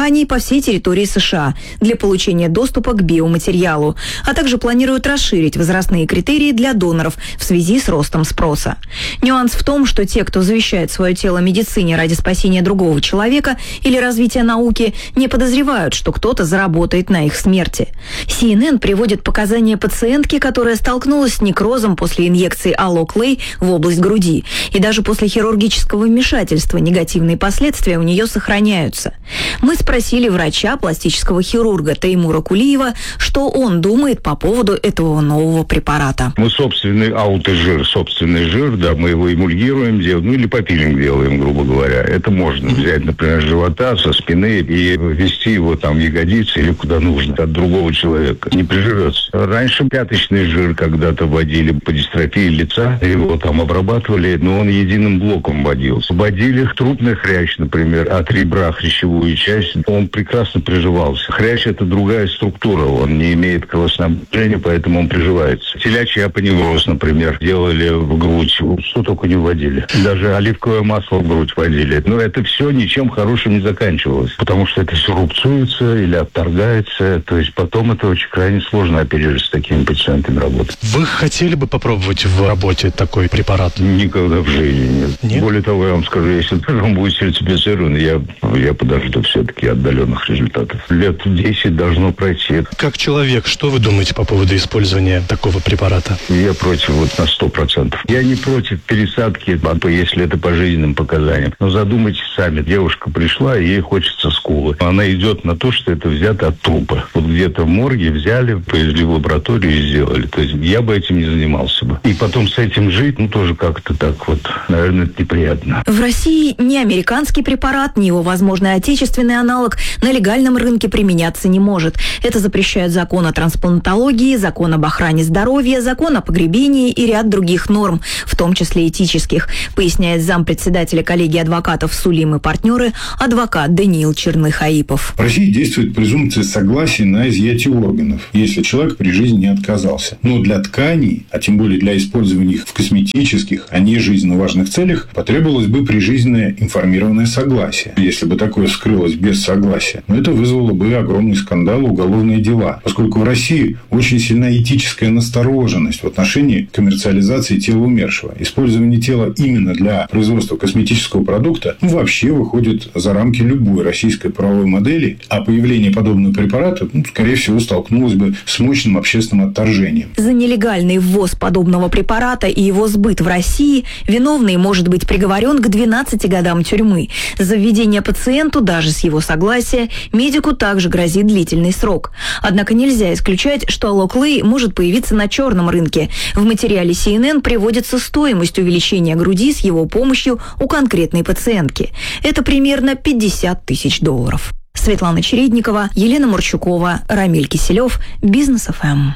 тканей по всей территории США для получения доступа к биоматериалу, а также планируют расширить возрастные критерии для доноров в связи с ростом спроса. Нюанс в том, что те, кто завещает свое тело медицине ради спасения другого человека или развития науки, не подозревают, что кто-то заработает на их смерти. си эн эн приводит показания пациентки, которая столкнулась с некрозом после инъекции Аллоклей в область груди. И даже после хирургического вмешательства негативные последствия у нее сохраняются. Мы спросили врача, пластического хирурга Теймура Кулиева, что он думает по поводу этого нового препарата. Мы собственный аутожир, собственный жир, да, мы его эмульгируем, делаем, ну или попилинг делаем, грубо говоря. Это можно взять, например, с живота, со спины и ввести его там в ягодицы или куда нужно от другого человека. Не приживется. Раньше пяточный жир когда-то вводили по дистрофии лица, его там обрабатывали, но он единым блоком вводился. Вводили трупный хрящ, например, от ребра хрящевую часть, он прекрасно приживался. Хрящ — это другая структура, он не имеет кровоснабжения, поэтому он приживается. Телячий апоневроз, например, делали в грудь, что только не вводили. Даже оливковое масло в грудь вводили. Но это все ничем хорошим не заканчивалось, потому что это все рубцуется или отторгается, то есть потом это очень крайне сложно оперировать с такими пациентами работать. Вы хотели бы попробовать в работе такой препарат? Никогда в жизни нет. Нет? Более того, я вам скажу, если он будет сертифицирован, я, я подожду все-таки отдаленных результатов. Лет десять должно пройти. Как человек, что вы думаете по поводу использования такого препарата? Я против вот на сто процентов. Я не против пересадки, если это по жизненным показаниям. Но задумайтесь сами. Девушка пришла, и ей хочется скулы. Она идет на то, что это взято от трупа. Вот где-то в морге взяли, повезли в лабораторию и сделали. То есть я бы этим не занимался бы. И потом с этим жить, ну, тоже как-то так вот, наверное, это неприятно. В России ни американский препарат, ни его возможный отечественный аналог на легальном рынке применяться не может. Это запрещают закон о трансплантологии, закон об охране здоровья, закон о погребении и ряд других норм, в том числе этических, поясняет зампредседателя коллегии адвокатов «Сулим и партнеры» адвокат Даниил Черных-Аипов. В России действует презумпция согласия на изъятие органов, если человек при жизни не отказался. Но для тканей, а тем более для использования их в косметических, а не жизненно важных целях, потребовалось бы прижизненное информированное согласие. Если бы такое вскрылось без согласия, но это вызвало бы огромный скандал и уголовные дела, поскольку в России очень сильна этическая настороженность в отношении коммерциализации тела умершего. Использование тела именно для производства косметического продукта ну, вообще выходит за рамки любой российской правовой модели, а появление подобного препарата, ну, скорее всего, столкнулось бы с мощным общественным отторжением. За нелегальный ввоз подобного препарата и его сбыт в России виновный может быть приговорен к двенадцати годам тюрьмы. За введение пациенту, даже с его согласия, медику также грозит длительный срок. Однако нельзя исключать, что Аллоклей может появиться на черном рынке. В материале си эн эн приводится стоимость увеличения груди с его помощью у конкретной пациентки. Это примерно пятьдесят тысяч долларов. Светлана Чередникова, Елена Мурчукова, Рамиль Киселев, Бизнес эф эм.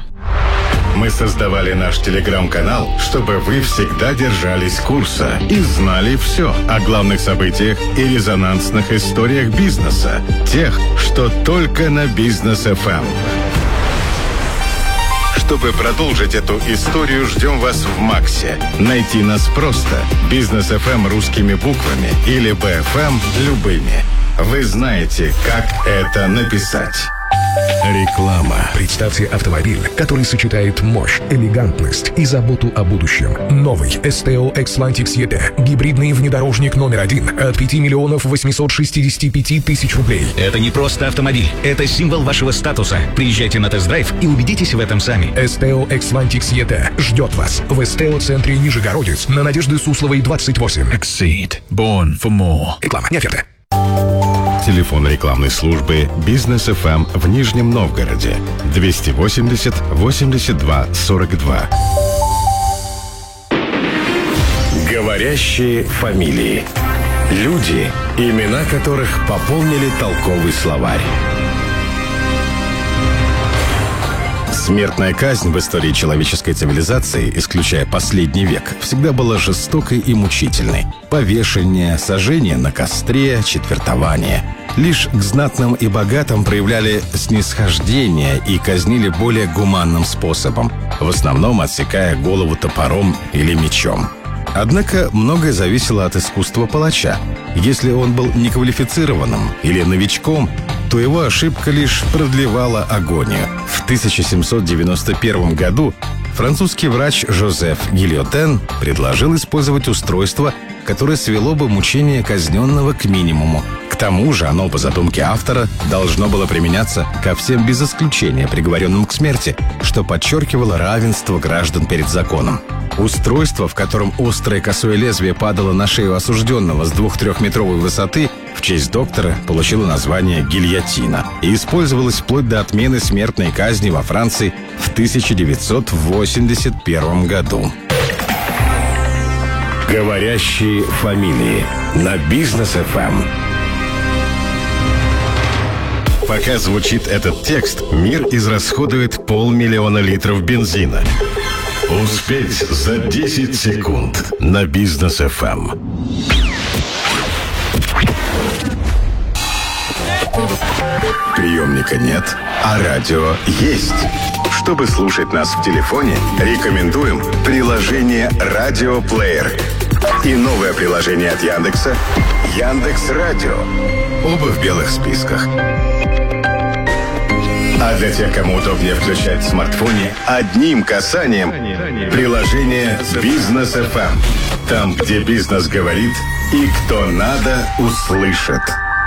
Мы создавали наш телеграм-канал, чтобы вы всегда держались курса и знали все о главных событиях и резонансных историях бизнеса. Тех, что только на Бизнес эф эм. Чтобы продолжить эту историю, ждем вас в Максе. Найти нас просто. Бизнес эф эм русскими буквами или би эф эм любыми. Вы знаете, как это написать. Реклама. Представьте автомобиль, который сочетает мощь, элегантность и заботу о будущем. Новый эс тэ о Xlantic и ти. Гибридный внедорожник номер один от пяти миллионов восьмисот шестидесяти пяти тысяч рублей. Это не просто автомобиль, это символ вашего статуса. Приезжайте на тест-драйв и убедитесь в этом сами. эс тэ о Xlantic и ти ждет вас в эс тэ о-центре Нижегородец на Надежды Сусловой, двадцать восемь. Exceed. Born for more. Реклама, не оферта. Телефон рекламной службы Бизнес эф эм в Нижнем Новгороде двести восемьдесят восемьдесят два сорок два. Говорящие фамилии. Люди, имена которых пополнили толковый словарь. Смертная казнь в истории человеческой цивилизации, исключая последний век, всегда была жестокой и мучительной. Повешение, сожжение на костре, четвертование. Лишь к знатным и богатым проявляли снисхождение и казнили более гуманным способом, в основном отсекая голову топором или мечом. Однако многое зависело от искусства палача. Если он был неквалифицированным или новичком, то его ошибка лишь продлевала агонию. В тысяча семьсот девяносто первом году французский врач Жозеф Гильотен предложил использовать устройство, которое свело бы мучение казненного к минимуму. К тому же оно, по задумке автора, должно было применяться ко всем без исключения приговоренным к смерти, что подчеркивало равенство граждан перед законом. Устройство, в котором острое косое лезвие падало на шею осужденного с двух-трехметровой высоты, в честь доктора получило название гильотина и использовалось вплоть до отмены смертной казни во Франции в тысяча девятьсот восемьдесят первом году. Говорящие фамилии на Бизнес-эф эм. Пока звучит этот текст, мир израсходует полмиллиона литров бензина. Успеть за десять секунд на Бизнес-эф эм. Приемника нет, а радио есть. Чтобы слушать нас в телефоне, рекомендуем приложение «Радиоплеер» и новое приложение от Яндекса «Яндекс.Радио». Оба в белых списках. А для тех, кому удобнее включать в смартфоне, одним касанием приложение «Бизнес-эф эм». Там, где бизнес говорит и кто надо, услышит.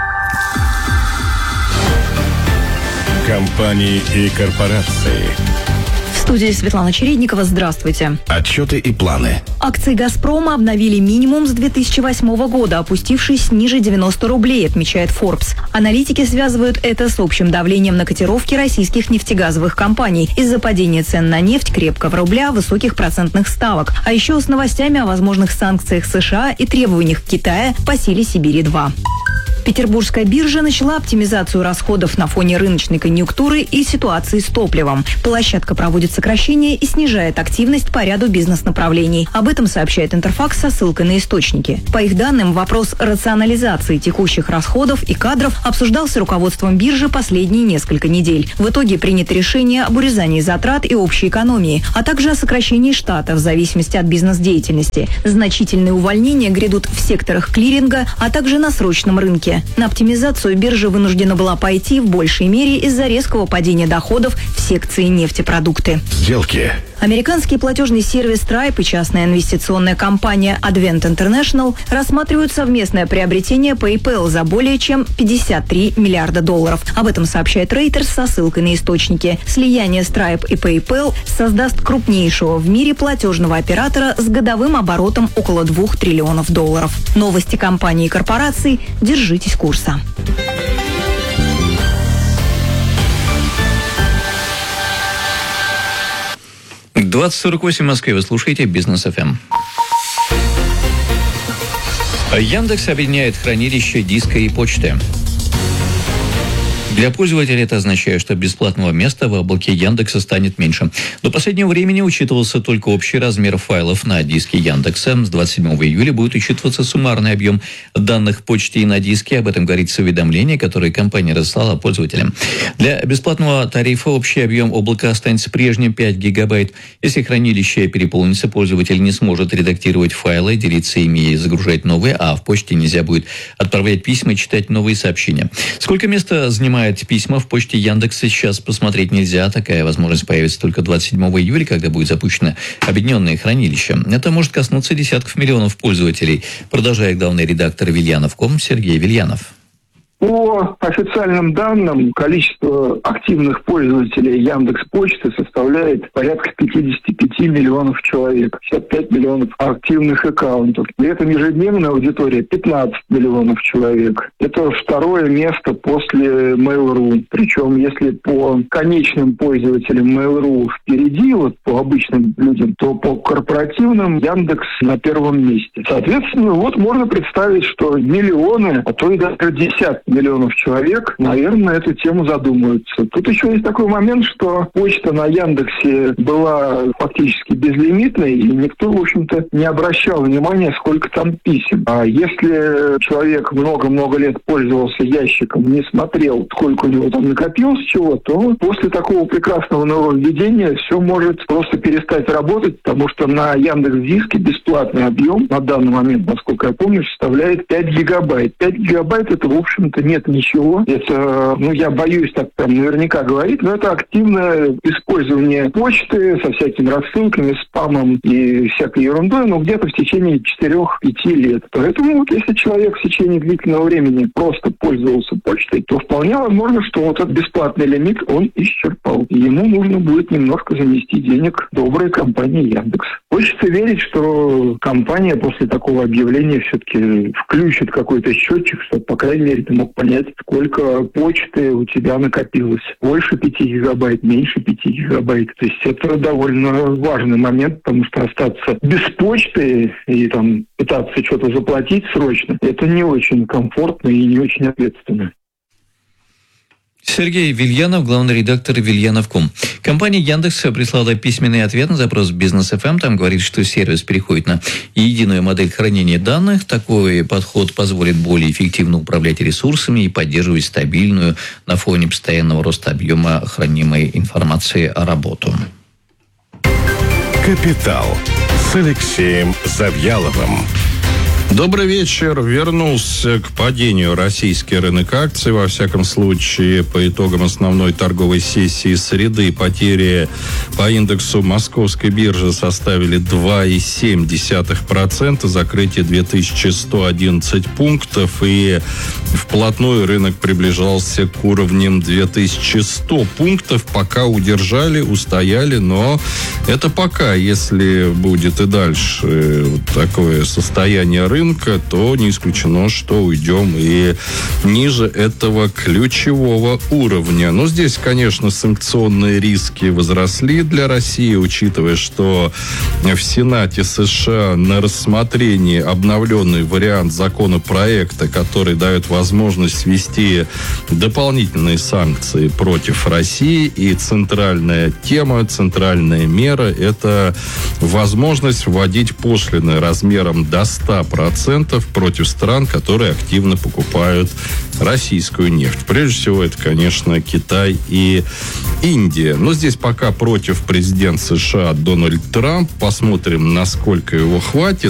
Компании и корпорации. В студии Светлана Чередникова. Здравствуйте. Отчеты и планы. Акции «Газпрома» обновили минимум с две тысячи восьмого года, опустившись ниже девяноста рублей, отмечает Forbes. Аналитики связывают это с общим давлением на котировки российских нефтегазовых компаний из-за падения цен на нефть, крепкого рубля, высоких процентных ставок, а еще с новостями о возможных санкциях США и требованиях Китая по силе Сибири-два. Петербургская биржа начала оптимизацию расходов на фоне рыночной конъюнктуры и ситуации с топливом. Площадка проводит сокращения и снижает активность по ряду бизнес-направлений. Об этом сообщает Интерфакс со ссылкой на источники. По их данным, вопрос рационализации текущих расходов и кадров обсуждался руководством биржи последние несколько недель. В итоге принято решение об урезании затрат и общей экономии, а также о сокращении штата в зависимости от бизнес-деятельности. Значительные увольнения грядут в секторах клиринга, а также на срочном рынке. На оптимизацию биржа вынуждена была пойти в большей мере из-за резкого падения доходов в секции нефтепродукты. Сделки. Американский платежный сервис Stripe и частная инвестиционная компания Advent International рассматривают совместное приобретение PayPal за более чем пятьдесят три миллиарда долларов. Об этом сообщает Reuters со ссылкой на источники. Слияние Stripe и PayPal создаст крупнейшего в мире платежного оператора с годовым оборотом около двух триллионов долларов. Новости компаний и корпораций. Держитесь курса. двадцать сорок восемь в Москве. Вы слушаете Бизнес-эф эм. Яндекс объединяет хранилище диска и почты. Для пользователя это означает, что бесплатного места в облаке Яндекса станет меньше. До последнего времени учитывался только общий размер файлов на диске Яндекса. С двадцать седьмого июля будет учитываться суммарный объем данных почты и на диске. Об этом говорится в уведомлении, которое компания разослала пользователям. Для бесплатного тарифа общий объем облака останется прежним — пять гигабайт. Если хранилище переполнится, пользователь не сможет редактировать файлы, делиться ими и загружать новые, а в почте нельзя будет отправлять письма и читать новые сообщения. Сколько места занимает письма в почте Яндекса, сейчас посмотреть нельзя. Такая возможность появится только двадцать седьмого июля, когда будет запущено объединенное хранилище. Это может коснуться десятков миллионов пользователей. Продолжает главный редактор Вильянов точка ком Сергей Вильянов. По официальным данным, количество активных пользователей Яндекс.Почты составляет порядка пятьдесят пять миллионов человек, пятьдесят пять миллионов активных аккаунтов. При этом ежедневная аудитория пятнадцать миллионов человек. Это второе место после Mail.ru. Причем, если по конечным пользователям Mail.ru впереди, вот по обычным людям, то по корпоративным Яндекс на первом месте. Соответственно, вот можно представить, что миллионы, а то и даже десятки миллионов человек, наверное, эту тему задумаются. Тут еще есть такой момент, что почта на Яндексе была фактически безлимитной, и никто, в общем-то, не обращал внимания, сколько там писем. А если человек много-много лет пользовался ящиком, не смотрел, сколько у него там накопилось чего, то после такого прекрасного нововведения все может просто перестать работать, потому что на Яндекс.Диске бесплатный объем на данный момент, насколько я помню, составляет пять гигабайт. пять гигабайт — это, в общем-то, это нет ничего. Это, ну, я боюсь так прям наверняка говорить, но это активное использование почты со всякими рассылками, спамом и всякой ерундой, но где-то в течение четырех-пяти лет. Поэтому вот если человек в течение длительного времени просто пользовался почтой, то вполне возможно, что вот этот бесплатный лимит он исчерпал. И ему нужно будет немножко занести денег доброй компании Яндекс. Хочется верить, что компания после такого объявления все-таки включит какой-то счетчик, чтобы, по крайней мере, ты мог понять, сколько почты у тебя накопилось. Больше пяти гигабайт, меньше пяти гигабайт. То есть это довольно важный момент, потому что остаться без почты и там пытаться что-то заплатить срочно, это не очень комфортно и не очень ответственно. Сергей Вильянов, главный редактор Вильянов точка ком. Компания Яндекс прислала письменный ответ на запрос Бизнес эф эм. Там говорит, что сервис переходит на единую модель хранения данных. Такой подход позволит более эффективно управлять ресурсами и поддерживать стабильную на фоне постоянного роста объема хранимой информации работу. «Капитал» с Алексеем Завьяловым. Добрый вечер. Вернулся к падению российский рынок акций. Во всяком случае, по итогам основной торговой сессии среды потери по индексу Московской биржи составили два целых семь десятых процента, закрытие две тысячи сто одиннадцать пунктов, и вплотную рынок приближался к уровням две тысячи сто пунктов. Пока удержали, устояли, но это пока. Если будет и дальше вот такое состояние рынка, рынка, то не исключено, что уйдем и ниже этого ключевого уровня. Но здесь, конечно, санкционные риски возросли для России, учитывая, что в Сенате США на рассмотрении обновленный вариант законопроекта, который дает возможность ввести дополнительные санкции против России. И центральная тема, центральная мера – это возможность вводить пошлины размером до ста процентов против стран, которые активно покупают российскую нефть. Прежде всего, это, конечно, Китай и Индия. Но здесь пока против президент США Дональд Трамп. Посмотрим, насколько его хватит.